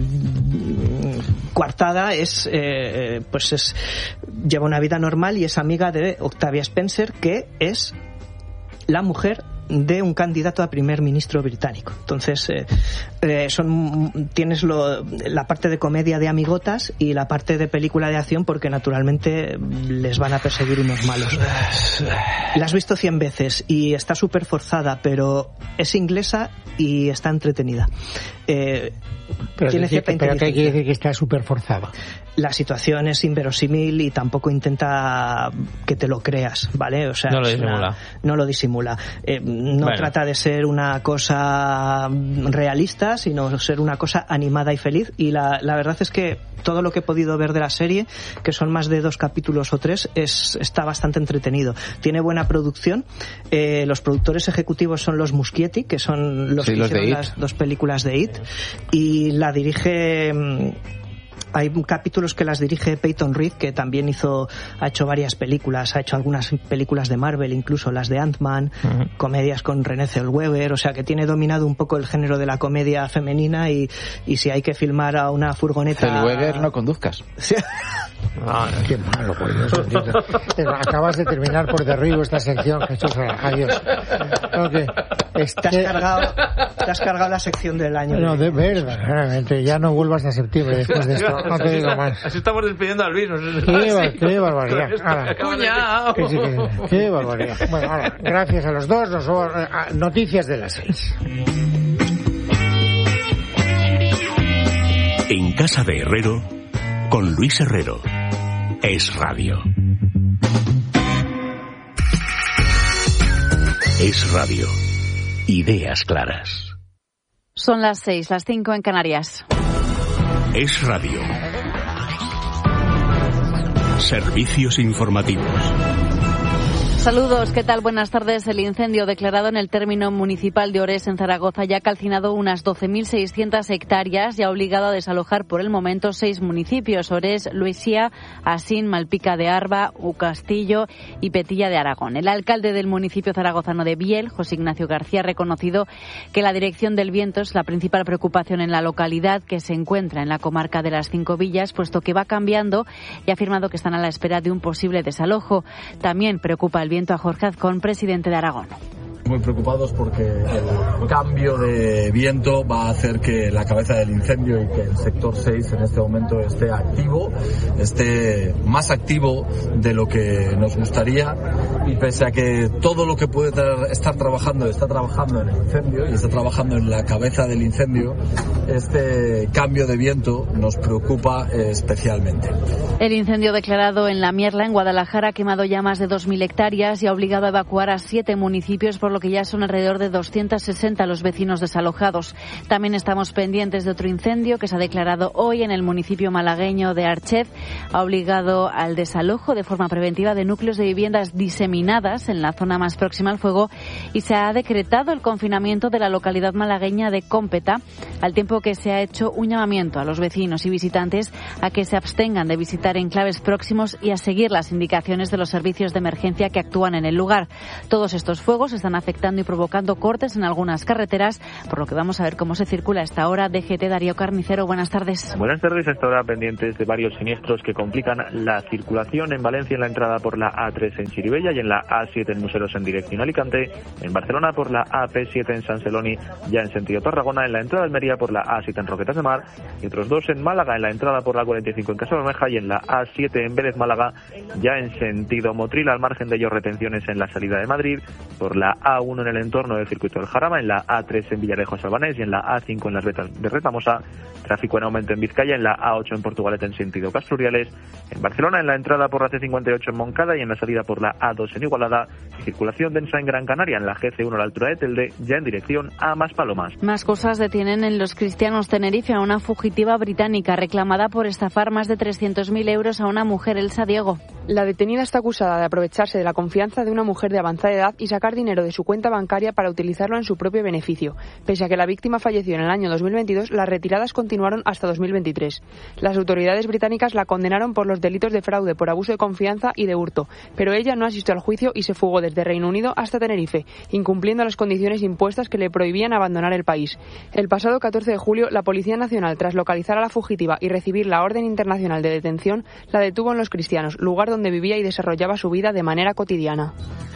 mm, coartada, es eh, pues es lleva una vida normal y es amiga de Octavia Spencer, que es la mujer de un candidato a primer ministro británico. Entonces eh, eh, son tienes lo, la parte de comedia de amigotas y la parte de película de acción, porque naturalmente les van a perseguir unos malos. La has visto cien veces y está súper forzada, pero es inglesa y está entretenida. Eh, pero tiene cierta que, pero ¿qué quiere decir que está súper forzada? La situación es inverosímil y tampoco intenta que te lo creas, ¿vale? O sea, no lo disimula. Una, no lo disimula. Eh, no bueno. trata de ser una cosa realista, sino ser una cosa animada y feliz. Y la, la verdad es que todo lo que he podido ver de la serie, que son más de dos capítulos o tres, es, está bastante entretenido. Tiene buena producción. Eh, los productores ejecutivos son los Muschietti, que son los sí, que los hicieron de las dos películas de It. Y la dirige... Hay capítulos que las dirige Peyton Reed, que también hizo, ha hecho varias películas, ha hecho algunas películas de Marvel, incluso las de Ant-Man, uh-huh. comedias con Renée Zellweger, o sea que tiene dominado un poco el género de la comedia femenina, y, y si hay que filmar a una furgoneta... Zellweger, no conduzcas. Ah, qué malo, por Dios. Acabas de terminar por derribo esta sección, Jesús. Adiós. Okay. Este... Te, has cargado, te has cargado la sección del año. No, de verdad, realmente. Ya no vuelvas a septiembre después de esto. No te digo más. Así estamos despidiendo a Luis. No sé, qué, bar, qué barbaridad. Ahora, qué, qué, qué barbaridad. Bueno, ahora, gracias a los dos. Nos vamos a noticias de las seis. En Casa de Herrero, con Luis Herrero. Es Radio. Es Radio. Ideas claras. Son las seis, las cinco en Canarias. Es Radio. Servicios informativos. Saludos, ¿qué tal? Buenas tardes. El incendio declarado en el término municipal de Ores, en Zaragoza, ya ha calcinado unas doce mil seiscientas hectáreas y ha obligado a desalojar por el momento seis municipios: Ores, Luisia, Asín, Malpica de Arba, Ucastillo y Petilla de Aragón. El alcalde del municipio zaragozano de Biel, José Ignacio García, ha reconocido que la dirección del viento es la principal preocupación en la localidad, que se encuentra en la comarca de las Cinco Villas, puesto que va cambiando, y ha afirmado que están a la espera de un posible desalojo. También preocupa el viento a Jorge Azcón, presidente de Aragón. Muy preocupados porque el cambio de viento va a hacer que la cabeza del incendio y que el sector seis en este momento esté activo, esté más activo de lo que nos gustaría, y pese a que todo lo que puede tra- estar trabajando está trabajando en el incendio y está trabajando en la cabeza del incendio, este cambio de viento nos preocupa eh, especialmente. El incendio declarado en La Mierla, en Guadalajara, ha quemado ya más de dos mil hectáreas y ha obligado a evacuar a siete municipios, por lo que ya son alrededor de doscientos sesenta los vecinos desalojados. También estamos pendientes de otro incendio que se ha declarado hoy en el municipio malagueño de Archez. Ha obligado al desalojo de forma preventiva de núcleos de viviendas diseminadas en la zona más próxima al fuego y se ha decretado el confinamiento de la localidad malagueña de Cómpeta, al tiempo que se ha hecho un llamamiento a los vecinos y visitantes a que se abstengan de visitar enclaves próximos y a seguir las indicaciones de los servicios de emergencia que actúan en el lugar. Todos estos fuegos están afectando y provocando cortes en algunas carreteras, por lo que vamos a ver cómo se circula a esta hora. D G T, Darío Carnicero, buenas tardes. Buenas tardes, a esta hora pendientes de varios siniestros que complican la circulación en Valencia en la entrada por la A tres en Chirivella y en la A siete en Museros en dirección Alicante, en Barcelona por la A P siete en San Celoni ya en sentido Tarragona, en la entrada de Almería por la A siete en Roquetas de Mar y otros dos en Málaga en la entrada por la cuarenta y cinco en Casabermeja y en la A siete en Vélez Málaga ya en sentido Motril, al margen de ellos retenciones en la salida de Madrid, por la A uno en el entorno del circuito del Jarama, en la A tres en Villarejo Salvanés y en la A cinco en las vetas de Retamosa, tráfico en aumento en Vizcaya, en la A ocho en Portugalete en sentido Castruriales, en Barcelona en la entrada por la C cincuenta y ocho en Moncada y en la salida por la A dos en Igualada, y circulación densa en Gran Canaria en la G C uno a la altura de Telde, ya en dirección a Maspalomas. Más cosas. Detienen en Los Cristianos Tenerife a una fugitiva británica reclamada por estafar más de trescientos mil euros a una mujer. Elsa Diego. La detenida está acusada de aprovecharse de la confianza de una mujer de avanzada edad y sacar dinero de su cuenta bancaria para utilizarlo en su propio beneficio. Pese a que la víctima falleció en el año dos mil veintidós, las retiradas continuaron hasta dos mil veintitrés. Las autoridades británicas la condenaron por los delitos de fraude, por abuso de confianza y de hurto, pero ella no asistió al juicio y se fugó desde Reino Unido hasta Tenerife, incumpliendo las condiciones impuestas que le prohibían abandonar el país. El pasado catorce de julio, la Policía Nacional, tras localizar a la fugitiva y recibir la orden internacional de detención, la detuvo en Los Cristianos, lugar donde vivía y desarrollaba su vida de manera cotidiana.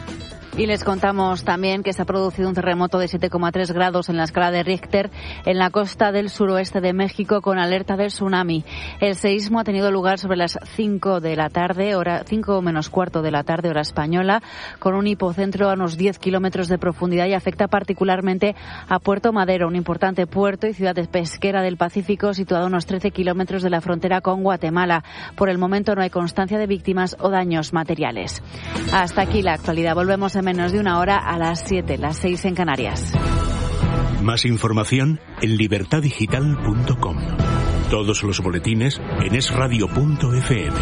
Y les contamos también que se ha producido un terremoto de siete coma tres grados en la escala de Richter en la costa del suroeste de México con alerta de tsunami. El seísmo ha tenido lugar sobre las cinco de la tarde, hora cinco menos cuarto de la tarde, hora española, con un hipocentro a unos diez kilómetros de profundidad y afecta particularmente a Puerto Madero, un importante puerto y ciudad pesquera del Pacífico situado a unos trece kilómetros de la frontera con Guatemala. Por el momento no hay constancia de víctimas o daños materiales. Hasta aquí la actualidad. Volvemos en menos de una hora a las siete, las seis en Canarias. Más información en libertad digital punto com. Todos los boletines en es radio punto efe eme.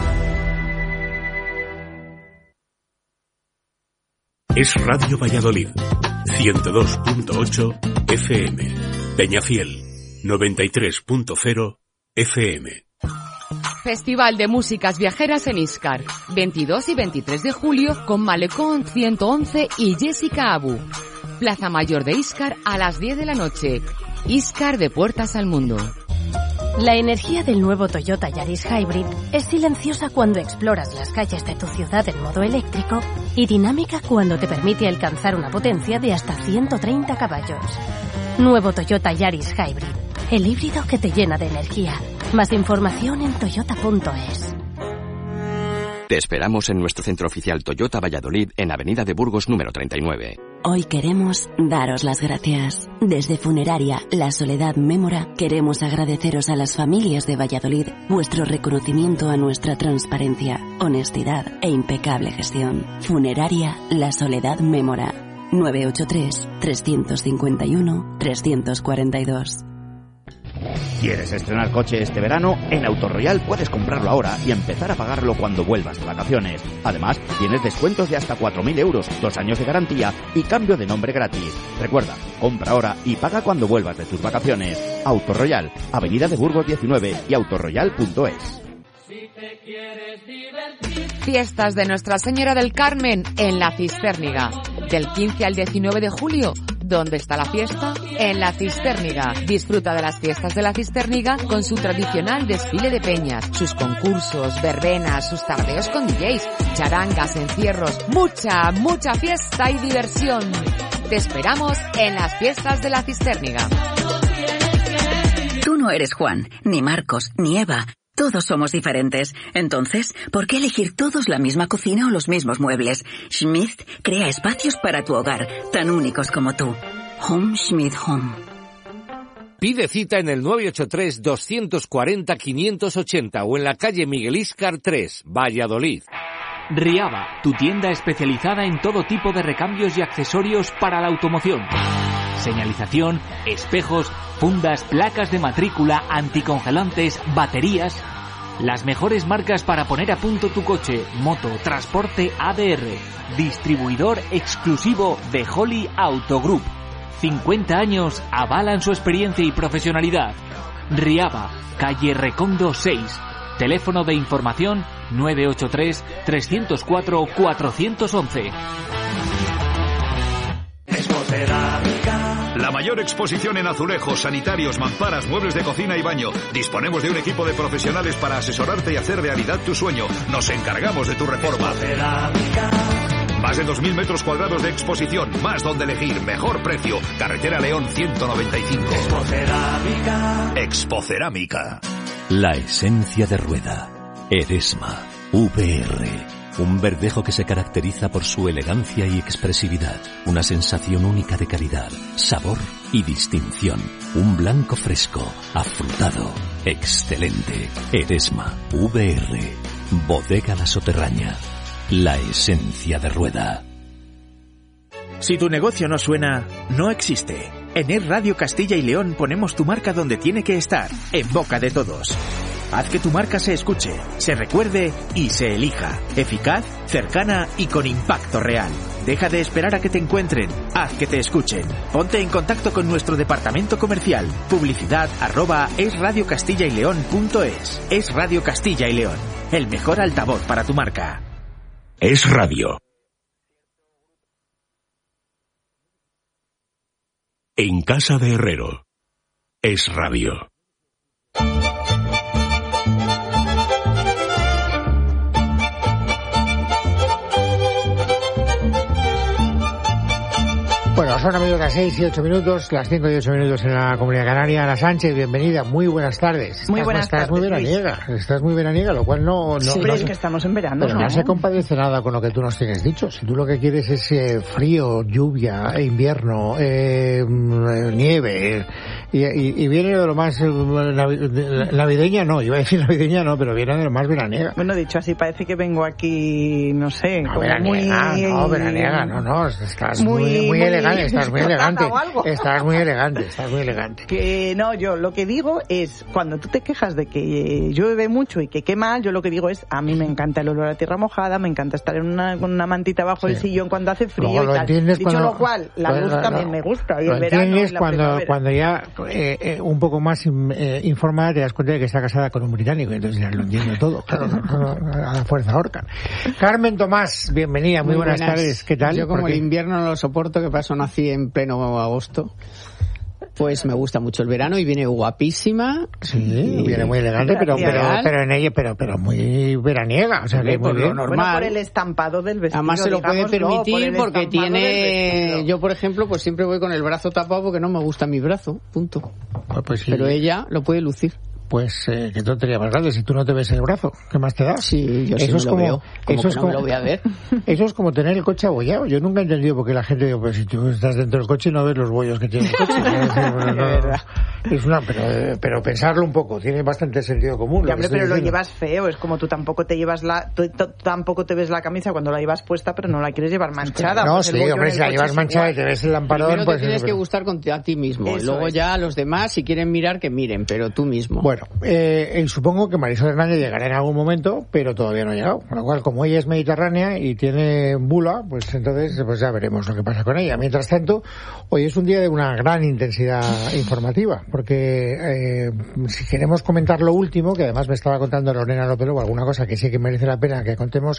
Es Radio Valladolid, ciento dos punto ocho efe eme. Peñafiel, noventa y tres punto cero efe eme. Festival de Músicas Viajeras en Íscar, veintidós y veintitrés de julio con Malecón ciento once y Jessica Abu. Plaza Mayor de Íscar a las diez de la noche. Íscar de puertas al mundo. La energía del nuevo Toyota Yaris Hybrid es silenciosa cuando exploras las calles de tu ciudad en modo eléctrico y dinámica cuando te permite alcanzar una potencia de hasta ciento treinta caballos. Nuevo Toyota Yaris Hybrid, el híbrido que te llena de energía. Más información en toyota punto es. Te esperamos en nuestro centro oficial Toyota Valladolid en Avenida de Burgos número treinta y nueve. Hoy queremos daros las gracias. Desde Funeraria La Soledad Mémora queremos agradeceros a las familias de Valladolid vuestro reconocimiento a nuestra transparencia, honestidad e impecable gestión. Funeraria La Soledad Mémora. nueve ocho tres, tres cinco uno, tres cuatro dos. ¿Quieres estrenar coche este verano? En Autoroyal puedes comprarlo ahora y empezar a pagarlo cuando vuelvas de vacaciones. Además, tienes descuentos de hasta cuatro mil euros, dos años de garantía y cambio de nombre gratis. Recuerda, compra ahora y paga cuando vuelvas de tus vacaciones. Autoroyal, Avenida de Burgos diecinueve y autoroyal punto es. Fiestas de Nuestra Señora del Carmen en La Cistérniga. Del quince al diecinueve de julio. ¿Dónde está la fiesta? En La Cistérniga. Disfruta de las fiestas de La Cistérniga con su tradicional desfile de peñas, sus concursos, verbenas, sus tardeos con D Js, charangas, encierros, mucha, mucha fiesta y diversión. Te esperamos en las fiestas de la Cistérniga. Tú no eres Juan, ni Marcos, ni Eva. Todos somos diferentes. Entonces, ¿por qué elegir todos la misma cocina o los mismos muebles? Schmidt crea espacios para tu hogar, tan únicos como tú. Home Schmidt Home. Pide cita en el nueve ocho tres, dos cuatro cero, cinco ocho cero o en la calle Miguel Íscar tres, Valladolid. Riaba, tu tienda especializada en todo tipo de recambios y accesorios para la automoción. Señalización, espejos, fundas, placas de matrícula, anticongelantes, baterías. Las mejores marcas para poner a punto tu coche, moto, transporte A D R. Distribuidor exclusivo de Holly Auto Group. cincuenta años avalan su experiencia y profesionalidad. Riaba, calle Recondo seis. Teléfono de información nueve ocho tres, tres cero cuatro, cuatro uno uno. La mayor exposición en azulejos, sanitarios, mamparas, muebles de cocina y baño. Disponemos de un equipo de profesionales para asesorarte y hacer realidad tu sueño. Nos encargamos de tu reforma. Más de dos mil metros cuadrados de exposición, más donde elegir, mejor precio. Carretera León ciento noventa y cinco. Expocerámica. Expocerámica. La esencia de rueda. Eresma. V R. Un verdejo que se caracteriza por su elegancia y expresividad. Una sensación única de calidad, sabor y distinción. Un blanco fresco, afrutado, excelente. Eresma. V R. Bodega La Soterraña. La esencia de rueda. Si tu negocio no suena, no existe. En Es Radio Castilla y León ponemos tu marca donde tiene que estar, en boca de todos. Haz que tu marca se escuche, se recuerde y se elija. Eficaz, cercana y con impacto real. Deja de esperar a que te encuentren. Haz que te escuchen. Ponte en contacto con nuestro departamento comercial. Publicidad arroba esradiocastilla-y-león.es. Es Radio Castilla y León. El mejor altavoz para tu marca. Es Radio. En casa de Herrero. Es Radio. Bueno, son amigos las seis y ocho minutos, las cinco y ocho minutos en la Comunidad Canaria. Ana Sánchez, bienvenida, muy buenas tardes. Estás, muy buenas estás tardes, muy veraniega, Luis. Estás muy veraniega, lo cual no... no sí, no pero es se, que estamos en verano, pero ¿no? no se compadece nada con lo que tú nos tienes dicho. Si tú lo que quieres es eh, frío, lluvia, invierno, eh, nieve, y, y, y viene de lo más eh, navideña, no, iba a decir navideña no, pero viene de lo más veraniega. Bueno, dicho así, parece que vengo aquí, no sé, no, como veraniega, muy... no, veraniega, no, no, estás muy, muy, muy elegante, estás muy elegante. Estás muy elegante, estás muy elegante. Que no, yo lo que digo es, cuando tú te quejas de que llueve mucho y que quema, yo lo que digo es, a mí me encanta el olor a tierra mojada, me encanta estar en una, con una mantita bajo sí. el sillón cuando hace frío Luego y tal. Dicho cuando, lo cual, la pues, luz no, también no, me gusta, y lo el verano entiendes y la cuando, primavera. cuando ya eh, eh, un poco más eh, informada te das cuenta de que está casada con un británico, entonces ya lo entiendo todo, claro, a la fuerza ahorcan. Carmen Tomás, bienvenida, muy, muy buenas, buenas tardes, ¿qué tal? Yo como el invierno no lo soporto, que paso nací en pleno agosto. Pues me gusta mucho el verano y viene guapísima. Sí, y viene muy elegante, pero pero, pero en ella, pero pero muy veraniega, o sea, que muy bien. Normal. Bueno, por el estampado del vestido. Además se lo puede permitir por porque tiene... Yo, por ejemplo, pues siempre voy con el brazo tapado porque no me gusta mi brazo, punto. Pues, pues sí. Pero ella lo puede lucir. Pues eh, qué tontería más grande, si tú no te ves el brazo, ¿qué más te da? Sí, yo sí eso me es lo como, veo, como eso es no como, me lo voy a ver. Eso es como tener el coche abollado. Yo nunca he entendido por qué la gente dice, pues si tú estás dentro del coche no ves los bollos que tiene el coche. Es, decir, bueno, no, es una, pero, pero pensarlo un poco, tiene bastante sentido común. Ya, hombre, pero diciendo. Lo llevas feo, es como tú tampoco te llevas la, tú, tú, tampoco te ves la camisa cuando la llevas puesta, pero no la quieres llevar manchada. No, pues sí, hombre, si la llevas manchada y te ves el lamparón, primero pues... te tienes que gustar con, a ti mismo, eso y luego es. Ya a los demás, si quieren mirar, que miren, pero tú mismo. Bueno, eh, supongo que Marisol Hernández llegará en algún momento, pero todavía no ha llegado. Con lo cual, como ella es mediterránea y tiene bula, pues entonces pues ya veremos lo que pasa con ella. Mientras tanto, hoy es un día de una gran intensidad informativa, porque eh, si queremos comentar lo último, que además me estaba contando Lorena López Lobo, alguna cosa que sí que merece la pena que contemos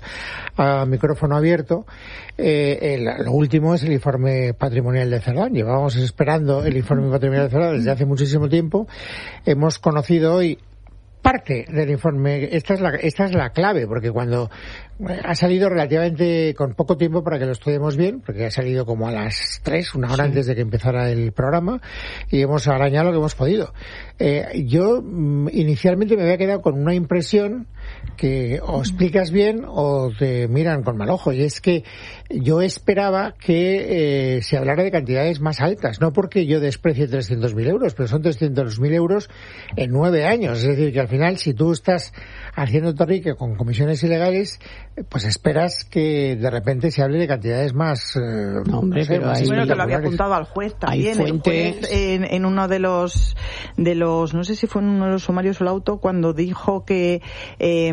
a micrófono abierto, eh, el, lo último es el informe patrimonial de Cerdán. Llevábamos esperando el informe patrimonial de Cerdán desde hace muchísimo tiempo. Hemos conocido hoy parte del informe, esta es la, esta es la clave, porque cuando ha salido relativamente con poco tiempo para que lo estudiemos bien, porque ha salido como a las tres, una hora sí. antes de que empezara el programa, y hemos arañado lo que hemos podido. Eh, yo mm, inicialmente me había quedado con una impresión que o explicas bien o te miran con mal ojo, y es que yo esperaba que eh, se hablara de cantidades más altas, no porque yo desprecie trescientos mil euros, pero son trescientos mil euros en nueve años, es decir, que al final si tú estás haciendo torrique con comisiones ilegales, pues esperas que de repente se hable de cantidades más... Eh, no, hombre, no sé, pero hay, bueno, que lo había apuntado al juez también. El juez en, en uno de los, de los, no sé si fue en uno de los sumarios o el auto, cuando dijo que, eh,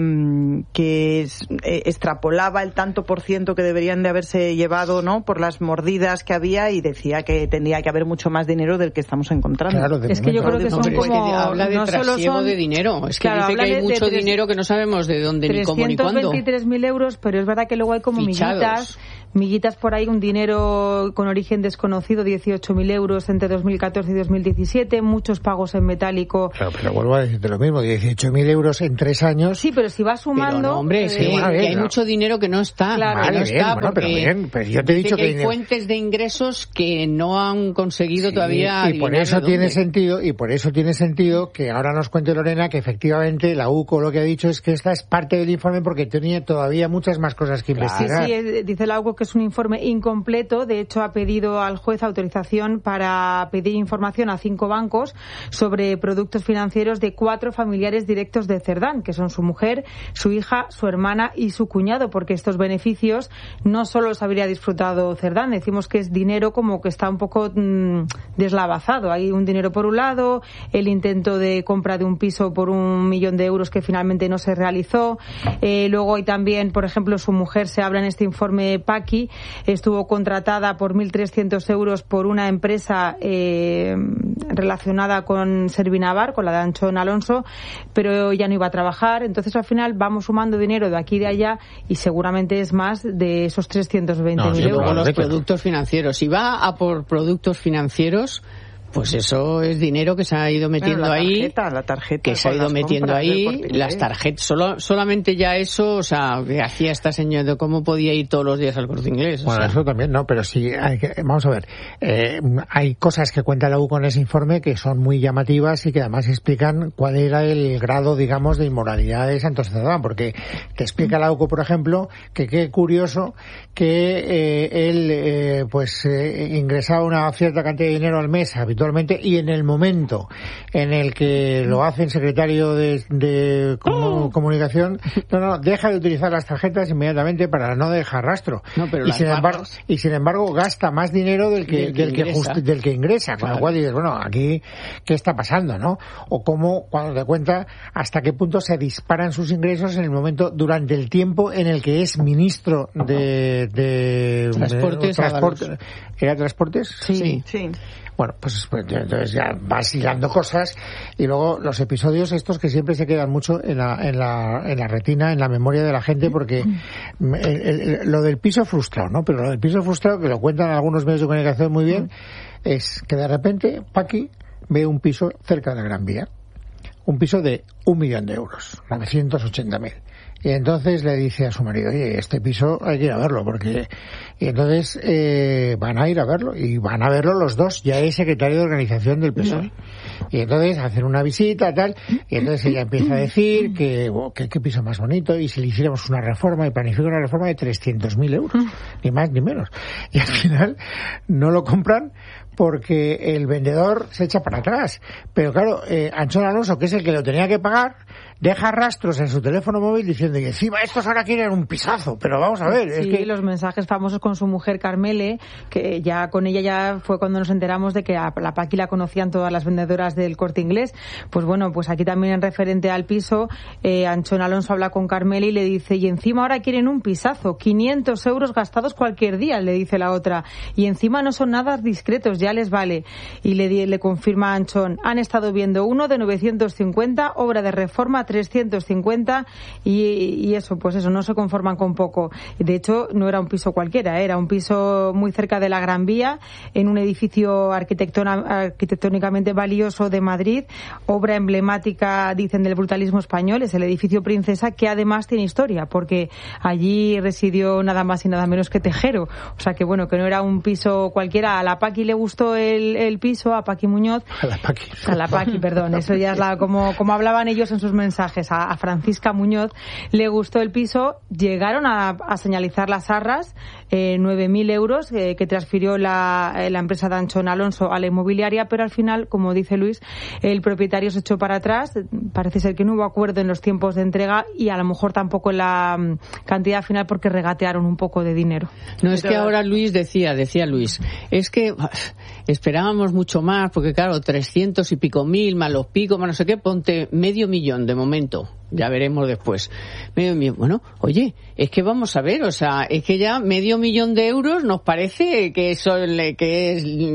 que es, eh, extrapolaba el tanto por ciento que deberían de haberse llevado, ¿no?, por las mordidas que había, y decía que tendría que haber mucho más dinero del que estamos encontrando. Claro, es que yo creo que son no, como... Es que habla de no trasiego son... de dinero. Es que claro, dice que hay mucho tres... dinero que no sabemos de dónde ni cómo ni cuándo. trescientos veintitrés mil euros, pero es verdad que luego hay como Fichados. miguitas, miguitas por ahí, un dinero con origen desconocido, dieciocho mil euros entre dos mil catorce y dos mil diecisiete, muchos pagos en metálico. Claro, pero vuelvo a decirte lo mismo, dieciocho mil euros en tres años. Sí, pero si vas sumando... Pero no, hombre, es que, eh, que hay no. mucho dinero que no está. Claro, que no bien, está bueno, pero bien, pero yo te he dicho que, que hay hay fuentes de ingresos que no han conseguido sí, todavía. Y por eso tiene sentido, y por eso tiene sentido que ahora nos cuente Lorena que efectivamente la U C O lo que ha dicho es que esta es parte del informe porque tenía todavía muchas más cosas que investigar. Sí, sí, dice la U C O que es un informe incompleto. De hecho, ha pedido al juez autorización para pedir información a cinco bancos sobre productos financieros de cuatro familiares directos de Cerdán, que son su mujer, su hija, su hermana y su cuñado, porque estos beneficios no solo los habría disfrutado Cerdán. Decimos que es dinero como que está un poco mmm, deslavazado. Hay un dinero por un lado, el intento de compra de un piso por un millón de euros que finalmente no se realizó. Eh, luego hay también, por ejemplo, su mujer, se habla en este informe Paqui, estuvo contratada por mil trescientos euros por una empresa eh, relacionada con Servinavar, con la de Anchón Alonso, pero ya no iba a trabajar. Entonces, al final, vamos sumando dinero de aquí y de allá y seguramente es más de esos trescientos veinte mil no, euros. Con los productos financieros. Si va a por productos financieros, pues eso es dinero que se ha ido metiendo bueno, la tarjeta, ahí, la tarjeta que se ha ido metiendo ahí, las tarjetas, solo, solamente ya eso, o sea, que hacía esta señora, ¿cómo podía ir todos los días al Corte Inglés? O bueno, sea. Eso también, no, pero sí, hay que, vamos a ver, eh, hay cosas que cuenta la U C O en ese informe que son muy llamativas y que además explican cuál era el grado, digamos, de inmoralidad de Santos Cerdán, porque te explica la U C O, por ejemplo, que qué curioso que eh, él, eh, pues, eh, ingresaba una cierta cantidad de dinero al mes habitualmente, y en el momento en el que lo hace el secretario de, de comu- comunicación, no, no, deja de utilizar las tarjetas inmediatamente para no dejar rastro. No, pero y sin embargo, y sin embargo gasta más dinero del que, del que, del que, ingresa. Just, del que ingresa, con claro. Lo cual dices, bueno, aquí, ¿qué está pasando, no? O cómo, cuando te cuenta hasta qué punto se disparan sus ingresos en el momento, durante el tiempo en el que es ministro de, de Transportes. De, transporte, ¿Era transportes? Sí, sí. sí. Bueno, pues, pues entonces ya vas hilando cosas y luego los episodios estos que siempre se quedan mucho en la, en la, en la retina, en la memoria de la gente, porque el, el, lo del piso frustrado, ¿no? Pero lo del piso frustrado, que lo cuentan algunos medios de comunicación muy bien, es que de repente Paqui ve un piso cerca de la Gran Vía, un piso de un millón de euros, novecientos ochenta mil. Y entonces le dice a su marido, oye, este piso hay que ir a verlo, porque... Y entonces eh, van a ir a verlo, y van a verlo los dos, ya es secretario de organización del P S O E. Y entonces hacen una visita, tal, y entonces ella empieza a decir que, oh, que qué piso más bonito, y si le hiciéramos una reforma, y planifica una reforma de trescientos mil euros, ni más ni menos. Y al final no lo compran porque el vendedor se echa para atrás. Pero claro, eh, Anchón Alonso, que es el que lo tenía que pagar, deja rastros en su teléfono móvil diciendo, y encima estos ahora quieren un pisazo, pero vamos a ver. Sí, es que... los mensajes famosos con su mujer Carmele, que ya con ella ya fue cuando nos enteramos de que a la Paqui la conocían todas las vendedoras del Corte Inglés. Pues bueno, pues aquí también en referente al piso, eh, Anchón Alonso habla con Carmele y le dice, y encima ahora quieren un pisazo, quinientos euros gastados cualquier día, le dice la otra, y encima no son nada discretos, ya les vale. Y le, le confirma a Anchón, han estado viendo uno de novecientos cincuenta, obra de reforma trescientos cincuenta y, y eso, pues eso, no se conforman con poco. De hecho, no era un piso cualquiera, era un piso muy cerca de la Gran Vía, en un edificio arquitectónicamente valioso de Madrid, obra emblemática, dicen, del brutalismo español, es el edificio Princesa, que además tiene historia, porque allí residió nada más y nada menos que Tejero. O sea que bueno, que no era un piso cualquiera. A la Paqui le gustó el, el piso, a Paqui Muñoz. A la Paqui. A la Paqui, perdón. Eso ya es la, como, como hablaban ellos en sus mensajes. A, a Francisca Muñoz le gustó el piso. Llegaron a, a señalizar las arras, eh, nueve mil euros eh, que transfirió la, la empresa de Anchón Alonso a la inmobiliaria, pero al final, como dice Luis, el propietario se echó para atrás. Parece ser que no hubo acuerdo en los tiempos de entrega y a lo mejor tampoco en la um, cantidad final, porque regatearon un poco de dinero. No, es que ahora Luis decía, decía Luis, es que esperábamos mucho más, porque claro, trescientos y pico mil, más los picos, más no sé qué, ponte medio millón de momento. Ya veremos después. Medio millón. Bueno, oye, es que vamos a ver, o sea, es que ya medio millón de euros nos parece que, eso, que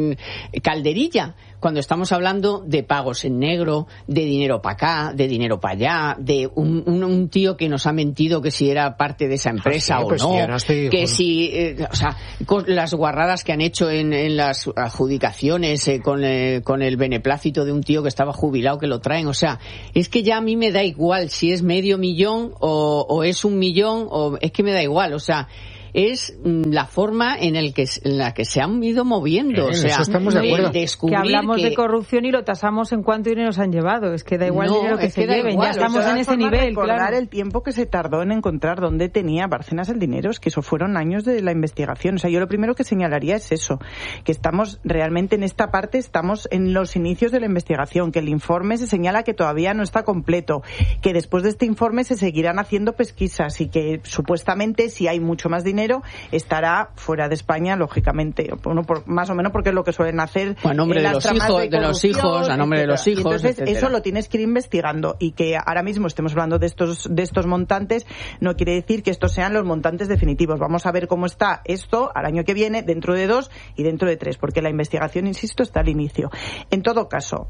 es calderilla. Cuando estamos hablando de pagos en negro, de dinero para acá, de dinero para allá, de un, un, un tío que nos ha mentido que si era parte de esa empresa ah, sí, o pues no, sí, no estoy, que bueno. si, eh, o sea, con las guarradas que han hecho en, en las adjudicaciones eh, con, eh, con el beneplácito de un tío que estaba jubilado que lo traen, o sea, es que ya a mí me da igual si es medio millón o, o es un millón, o es que me da igual, o sea, es la forma en el que en la que se han ido moviendo, eh, o sea, estamos de acuerdo. Que hablamos que... de corrupción y lo tasamos en cuánto dinero se han llevado, es que da igual no, el dinero que se que lleven, igual. Ya estamos en ese nivel, recordar claro. el tiempo que se tardó en encontrar dónde tenía Bárcenas el dinero, es que eso fueron años de la investigación, o sea, yo lo primero que señalaría es eso, que estamos realmente en esta parte, estamos en los inicios de la investigación, que el informe se señala que todavía no está completo, que después de este informe se seguirán haciendo pesquisas y que supuestamente si hay mucho más dinero estará fuera de España, lógicamente, bueno, por, más o menos porque es lo que suelen hacer a nombre de los hijos, de, de los hijos, a nombre etcétera. de los hijos. Y entonces etcétera. Eso lo tienes que ir investigando y que ahora mismo estemos hablando de estos de estos montantes no quiere decir que estos sean los montantes definitivos. Vamos a ver cómo está esto al año que viene, dentro de dos y dentro de tres, porque la investigación, insisto, está al inicio. En todo caso,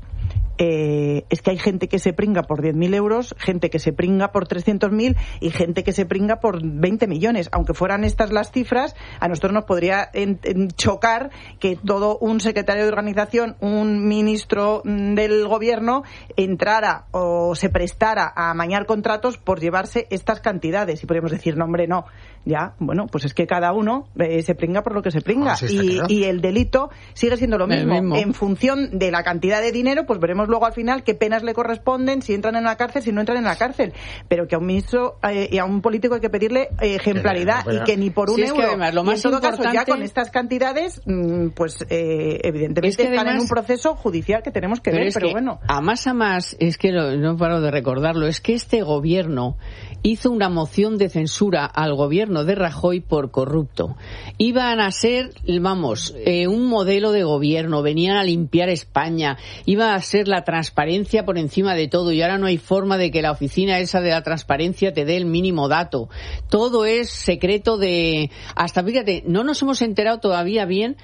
Eh, es que hay gente que se pringa por diez mil euros, gente que se pringa por trescientos mil y gente que se pringa por veinte millones. Aunque fueran estas las cifras, a nosotros nos podría en, en chocar que todo un secretario de organización, un ministro del gobierno entrara o se prestara a amañar contratos por llevarse estas cantidades. Y podríamos decir, no, hombre, no. Ya, bueno, pues es que cada uno eh, se pringa por lo que se pringa. Ah, sí, y, y el delito sigue siendo lo mismo. mismo. En función de la cantidad de dinero, pues veremos luego al final qué penas le corresponden, si entran en la cárcel, si no entran en la cárcel. Pero que a un ministro eh, y a un político hay que pedirle eh, ejemplaridad sí, y que ni por un sí, euro. Es que además, lo más y en todo importante... caso, ya con estas cantidades, mmm, pues eh, evidentemente es que están además... en un proceso judicial que tenemos que pero ver, es pero que bueno. A más a más, es que lo, no paro de recordarlo, es que este gobierno hizo una moción de censura al gobierno de Rajoy por corrupto. Iban a ser, vamos, eh, un modelo de gobierno, venían a limpiar España, iba a ser la transparencia por encima de todo y ahora no hay forma de que la oficina esa de la transparencia te dé el mínimo dato. Todo es secreto de... Hasta, fíjate, no nos hemos enterado todavía bien.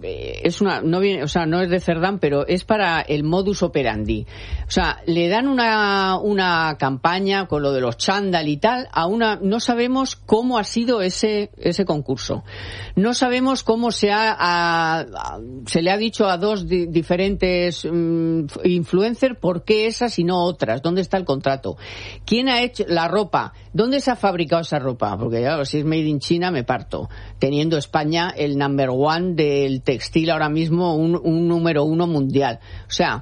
Es una, no viene, o sea, no es de Cerdán, pero es para el modus operandi. O sea, le dan una, una campaña con lo de los chándal y tal a una, no sabemos cómo ha sido ese, ese concurso. No sabemos cómo se ha, a, a, se le ha dicho a dos di, diferentes um, influencers por qué esas y no otras. ¿Dónde está el contrato? ¿Quién ha hecho la ropa? ¿Dónde se ha fabricado esa ropa? Porque ya, si es made in China me parto. Teniendo España el number one del textil ahora mismo, un, un número uno mundial. O sea,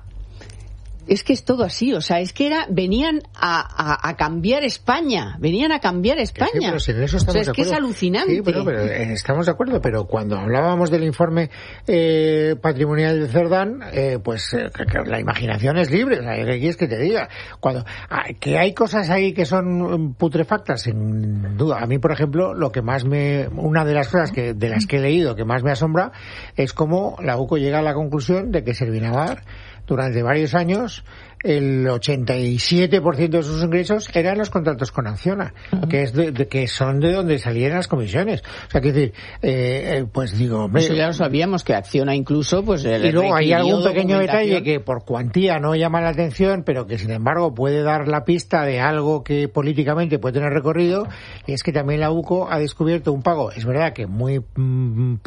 es que es todo así, o sea, es que era venían a, a, a cambiar España, venían a cambiar España. Sí, pero si en eso estamos o sea, es de que es alucinante. Sí, pero, pero estamos de acuerdo, pero cuando hablábamos del informe eh, patrimonial de Cerdán, eh, pues eh, la imaginación es libre, o sea, ¿qué quieres que te diga? Cuando ah, que hay cosas ahí que son putrefactas, sin duda. A mí, por ejemplo, lo que más me, una de las cosas que de las que he leído que más me asombra es cómo la U C O llega a la conclusión de que Servinavar durante varios años el ochenta y siete por ciento de sus ingresos eran los contratos con Acciona, uh-huh. que es de, de, que son de donde salían las comisiones. O sea, que decir, eh, eh, pues digo... Eso ya lo sabíamos, que Acciona incluso, pues... Y luego hay algún pequeño detalle que por cuantía no llama la atención, pero que sin embargo puede dar la pista de algo que políticamente puede tener recorrido, y es que también la UCO ha descubierto un pago, es verdad que muy mm,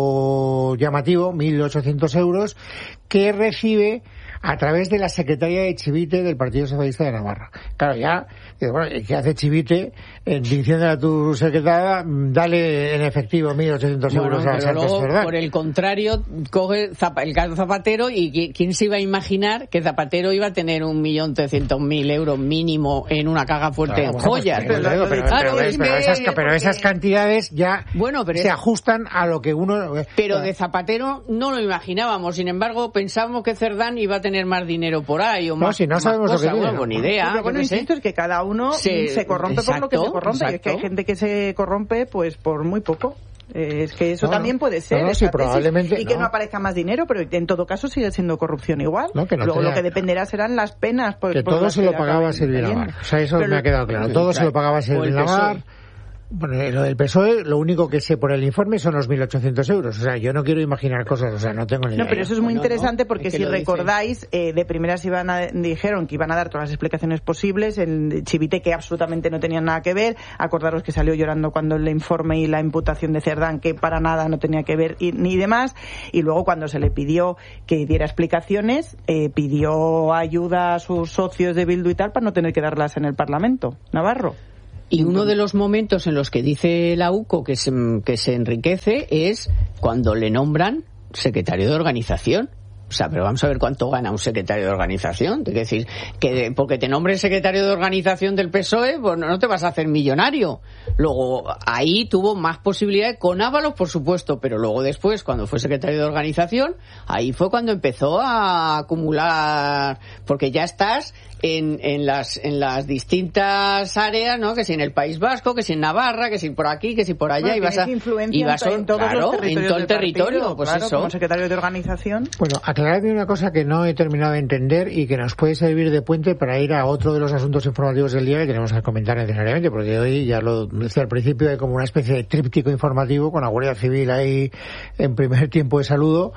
poco llamativo, mil ochocientos euros, que recibe a través de la secretaria de Chivite del Partido Socialista de Navarra. Claro, ya, bueno, ¿qué hace Chivite? Eh, diciéndole a tu secretaria, dale en efectivo mil ochocientos bueno, euros a Santos Cerdán. Por el contrario, coge el caso Zapatero, y ¿quién se iba a imaginar que Zapatero iba a tener un millón trescientos mil euros mínimo en una caja fuerte claro, en bueno, joyas? Pues, pero, pero, pero, claro, pero, pero, esas, pero esas cantidades ya bueno, pero se es, ajustan a lo que uno... Pero de Zapatero no lo imaginábamos, sin embargo pensábamos que Cerdán iba a tener más dinero por ahí o no, más, si no sabemos más lo que cosas, tiene. Bueno, idea. Pero bueno, insisto, es que cada uno se, se corrompe exacto, por lo que se corrompe. Y es que hay gente que se corrompe pues por muy poco. Eh, es que eso no, también puede ser. No, no, sí, probablemente, y que no. no aparezca más dinero, pero en todo caso sigue siendo corrupción igual. No, que no Luego tenía... lo que dependerá serán las penas. Por, que por todo se lo pagaba Silvia Navar. O sea, eso pero me ha quedado claro. Todo se lo pagaba Silvia Navar. Bueno, lo del P S O E, lo único que sé por el informe son los mil ochocientos euros. O sea, yo no quiero imaginar cosas, o sea, no tengo ni idea. No, pero eso es muy bueno, interesante no, porque es que si recordáis, eh, de primeras iban a, dijeron que iban a dar todas las explicaciones posibles, el Chivite que absolutamente no tenían nada que ver, acordaros que salió llorando cuando el informe y la imputación de Cerdán, que para nada no tenía que ver y, ni demás, y luego cuando se le pidió que diera explicaciones, eh, pidió ayuda a sus socios de Bildu y tal para no tener que darlas en el Parlamento Navarro. Y uno de los momentos en los que dice la UCO que se, que se enriquece es cuando le nombran secretario de organización. O sea, pero vamos a ver cuánto gana un secretario de organización. Es decir, que porque te nombren secretario de organización del P S O E, pues no te vas a hacer millonario. Luego, ahí tuvo más posibilidades con Ábalos, por supuesto, pero luego después, cuando fue secretario de organización, ahí fue cuando empezó a acumular, porque ya estás en, en las en las distintas áreas, ¿no? Que si en el País Vasco, que si en Navarra, que si por aquí, que si por allá, bueno, y vas a y vas en todos claro, los territorios en todo el territorio, partido, pues claro, eso. Como secretario de organización. Bueno, aclaradme una cosa que no he terminado de entender y que nos puede servir de puente para ir a otro de los asuntos informativos del día que tenemos que comentar necesariamente, porque hoy, ya lo decía al principio, hay como una especie de tríptico informativo con la Guardia Civil ahí en primer tiempo de saludo,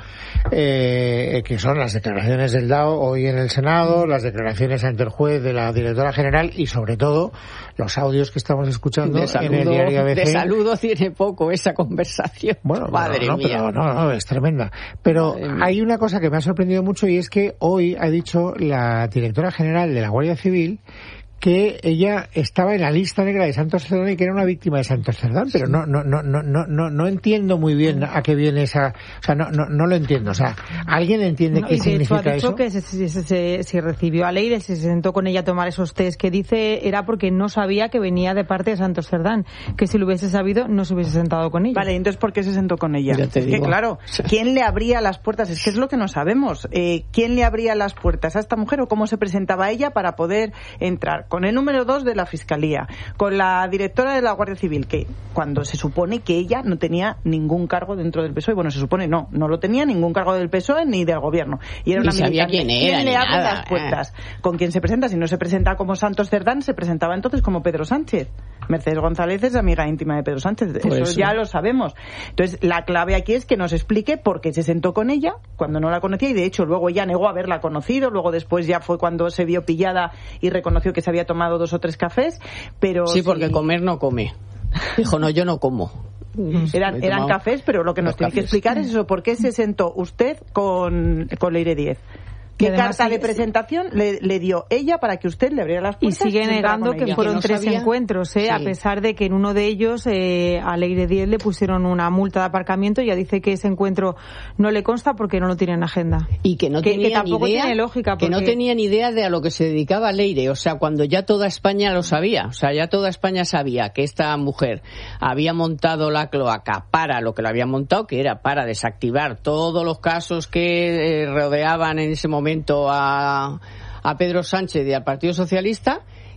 eh, que son las declaraciones del D A O hoy en el Senado, las declaraciones ante el juez de la directora general y sobre todo los audios que estamos escuchando de saludo, en el diario A B C. De saludo tiene poco esa conversación. Bueno, madre no, mía. Pero, no, no, es tremenda. Pero hay una cosa que me ha sorprendido mucho y es que hoy ha dicho la directora general de la Guardia Civil que ella estaba en la lista negra de Santos Cerdán y que era una víctima de Santos Cerdán, pero no no no no no no no entiendo muy bien a qué viene esa, o sea, no no no lo entiendo, o sea, ¿alguien entiende no, qué significa hecho, ha dicho eso? Que si, si, si, si recibió a Leire, si se sentó con ella a tomar esos test que dice, era porque no sabía que venía de parte de Santos Cerdán, que si lo hubiese sabido no se hubiese sentado con ella. Vale, entonces ¿por qué se sentó con ella? Ya te es digo. que claro, ¿quién le abría las puertas? Es que es lo que no sabemos. Eh, ¿Quién le abría las puertas a esta mujer o cómo se presentaba ella para poder entrar? Con el número dos de la Fiscalía, con la directora de la Guardia Civil, que cuando se supone que ella no tenía ningún cargo dentro del P S O E, bueno, se supone no, no lo tenía ningún cargo del P S O E ni del gobierno. Y era una militante. Quién, era, ¿Quién le abre nada, las puertas? ¿Con quién se presenta? Si no se presenta como Santos Cerdán, se presentaba entonces como Pedro Sánchez. Mercedes González es amiga íntima de Pedro Sánchez, eso, eso ya lo sabemos. Entonces, la clave aquí es que nos explique por qué se sentó con ella cuando no la conocía y de hecho luego ella negó haberla conocido, luego después ya fue cuando se vio pillada y reconoció que se había tomado dos o tres cafés, pero... Sí, porque si... comer no come. Dijo, no, yo no como. Eran, eran cafés, pero lo que nos tiene cafés. que explicar es eso, ¿por qué se sentó usted con, con Leire Díez? ¿Qué carta de presentación le, le dio ella para que usted le abriera las puertas? Y sigue negando que fueron que no tres sabía. encuentros, ¿eh? Sí. A pesar de que en uno de ellos eh, a Leire Díez le pusieron una multa de aparcamiento y ya dice que ese encuentro no le consta porque no lo tiene en agenda. Y que no que, tenía que tampoco ni idea, tiene lógica porque... que no tenía ni idea de a lo que se dedicaba Leire, o sea, cuando ya toda España lo sabía, o sea, ya toda España sabía que esta mujer había montado la cloaca para lo que la había montado, que era para desactivar todos los casos que eh, rodeaban en ese momento a a Pedro Sánchez y al Partido Socialista,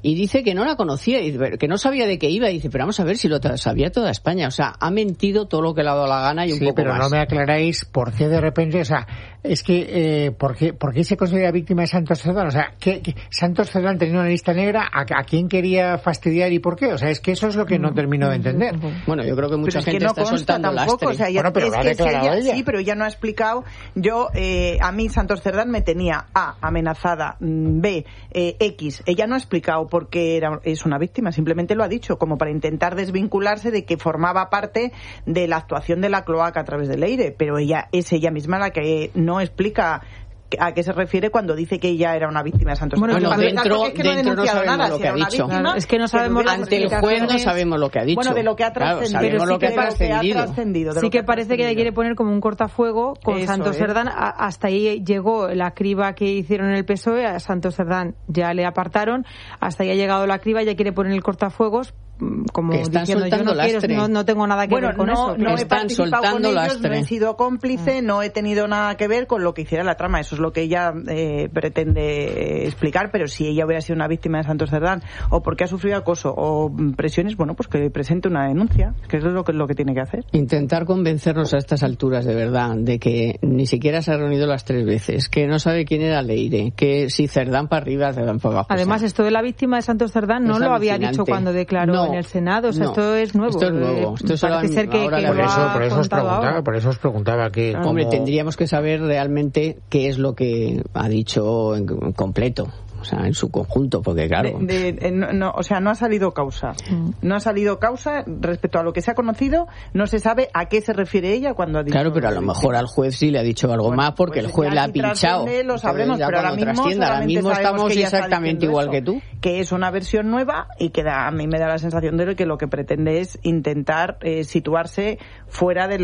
y dice que no la conocía, y dice, que no sabía de qué iba, y dice, pero vamos a ver si lo sabía toda España. O sea, ha mentido todo lo que le ha dado la gana y un sí, poco pero más. No me aclaráis por qué de repente, o sea, es que, eh, ¿por qué, por qué se considera víctima de Santos Cerdán? O sea, ¿qué, qué, Santos Cerdán tenía una lista negra, ¿a, ¿a quién quería fastidiar y por qué? O sea, es que eso es lo que no termino de entender. Bueno, yo creo que mucha pero gente es que no está consta soltando tampoco, lastre. O sea, ya, bueno, pero es lo ha que si declarado ella, ella. Sí, pero ella no ha explicado. Yo, eh, a mí Santos Cerdán me tenía A, amenazada, B, eh, X. Ella no ha explicado por qué era, es una víctima, simplemente lo ha dicho, como para intentar desvincularse de que formaba parte de la actuación de la cloaca a través del aire, pero ella es ella misma la que no explica a qué se refiere cuando dice que ella era una víctima de Santos Bueno, Cerdán. dentro, es que no, dentro no sabemos nada, lo si que ha una dicho. víctima, Claro, es que no sabemos que ante el juez no sabemos lo que ha dicho. Bueno, de lo que ha trascendido. Claro, sabemos pero lo que sí ha trascendido. trascendido de sí lo que, que parece que ella quiere poner como un cortafuego con Eso Santos es. Cerdán. A, hasta ahí llegó la criba que hicieron en el P S O E. A Santos Cerdán ya le apartaron. Hasta ahí ha llegado la criba. Ya quiere poner el cortafuegos, como que están diciendo, yo no, lastre. quiero, no, no tengo nada que bueno, ver con no, eso. no he están participado soltando con ellos, lastre. no he sido cómplice, no he tenido nada que ver con lo que hiciera la trama. Eso es lo que ella eh, pretende explicar, pero si ella hubiera sido una víctima de Santos Cerdán o porque ha sufrido acoso o presiones, bueno, pues que presente una denuncia, que eso es lo que, lo que tiene que hacer. Intentar convencernos a estas alturas, de verdad, de que ni siquiera se ha reunido las tres veces, que no sabe quién era Leire, que si Cerdán para arriba, Cerdán para abajo. Además, o sea, esto de la víctima de Santos Cerdán no es lo había alucinante. dicho cuando declaró No, en el Senado. O sea, no. esto es nuevo. Esto es nuevo. Esto Eh, se lo Parece han- ser que, ahora que le- lo Por eso, ha por eso os contado preguntaba, ahora. por eso os preguntaba que Hombre, cómo- tendríamos que saber realmente qué es lo que ha dicho en en completo, o sea, en su conjunto, porque claro... De- de- eh, no, no, o sea, no ha salido causa. No ha salido causa respecto a lo que se ha conocido. No se sabe a qué se refiere ella cuando ha dicho. Claro, pero a lo mejor al juez sí le ha dicho algo Bueno, más porque pues el juez ya le ha si pinchado. trasciende, lo sabremos, Ya pero ahora cuando mismo, trascienda, ahora solamente mismo sabemos estamos que ella está exactamente diciendo igual eso, que tú. que es una versión nueva y que da, a mí me da la sensación de que lo que pretende es intentar eh, situarse fuera de la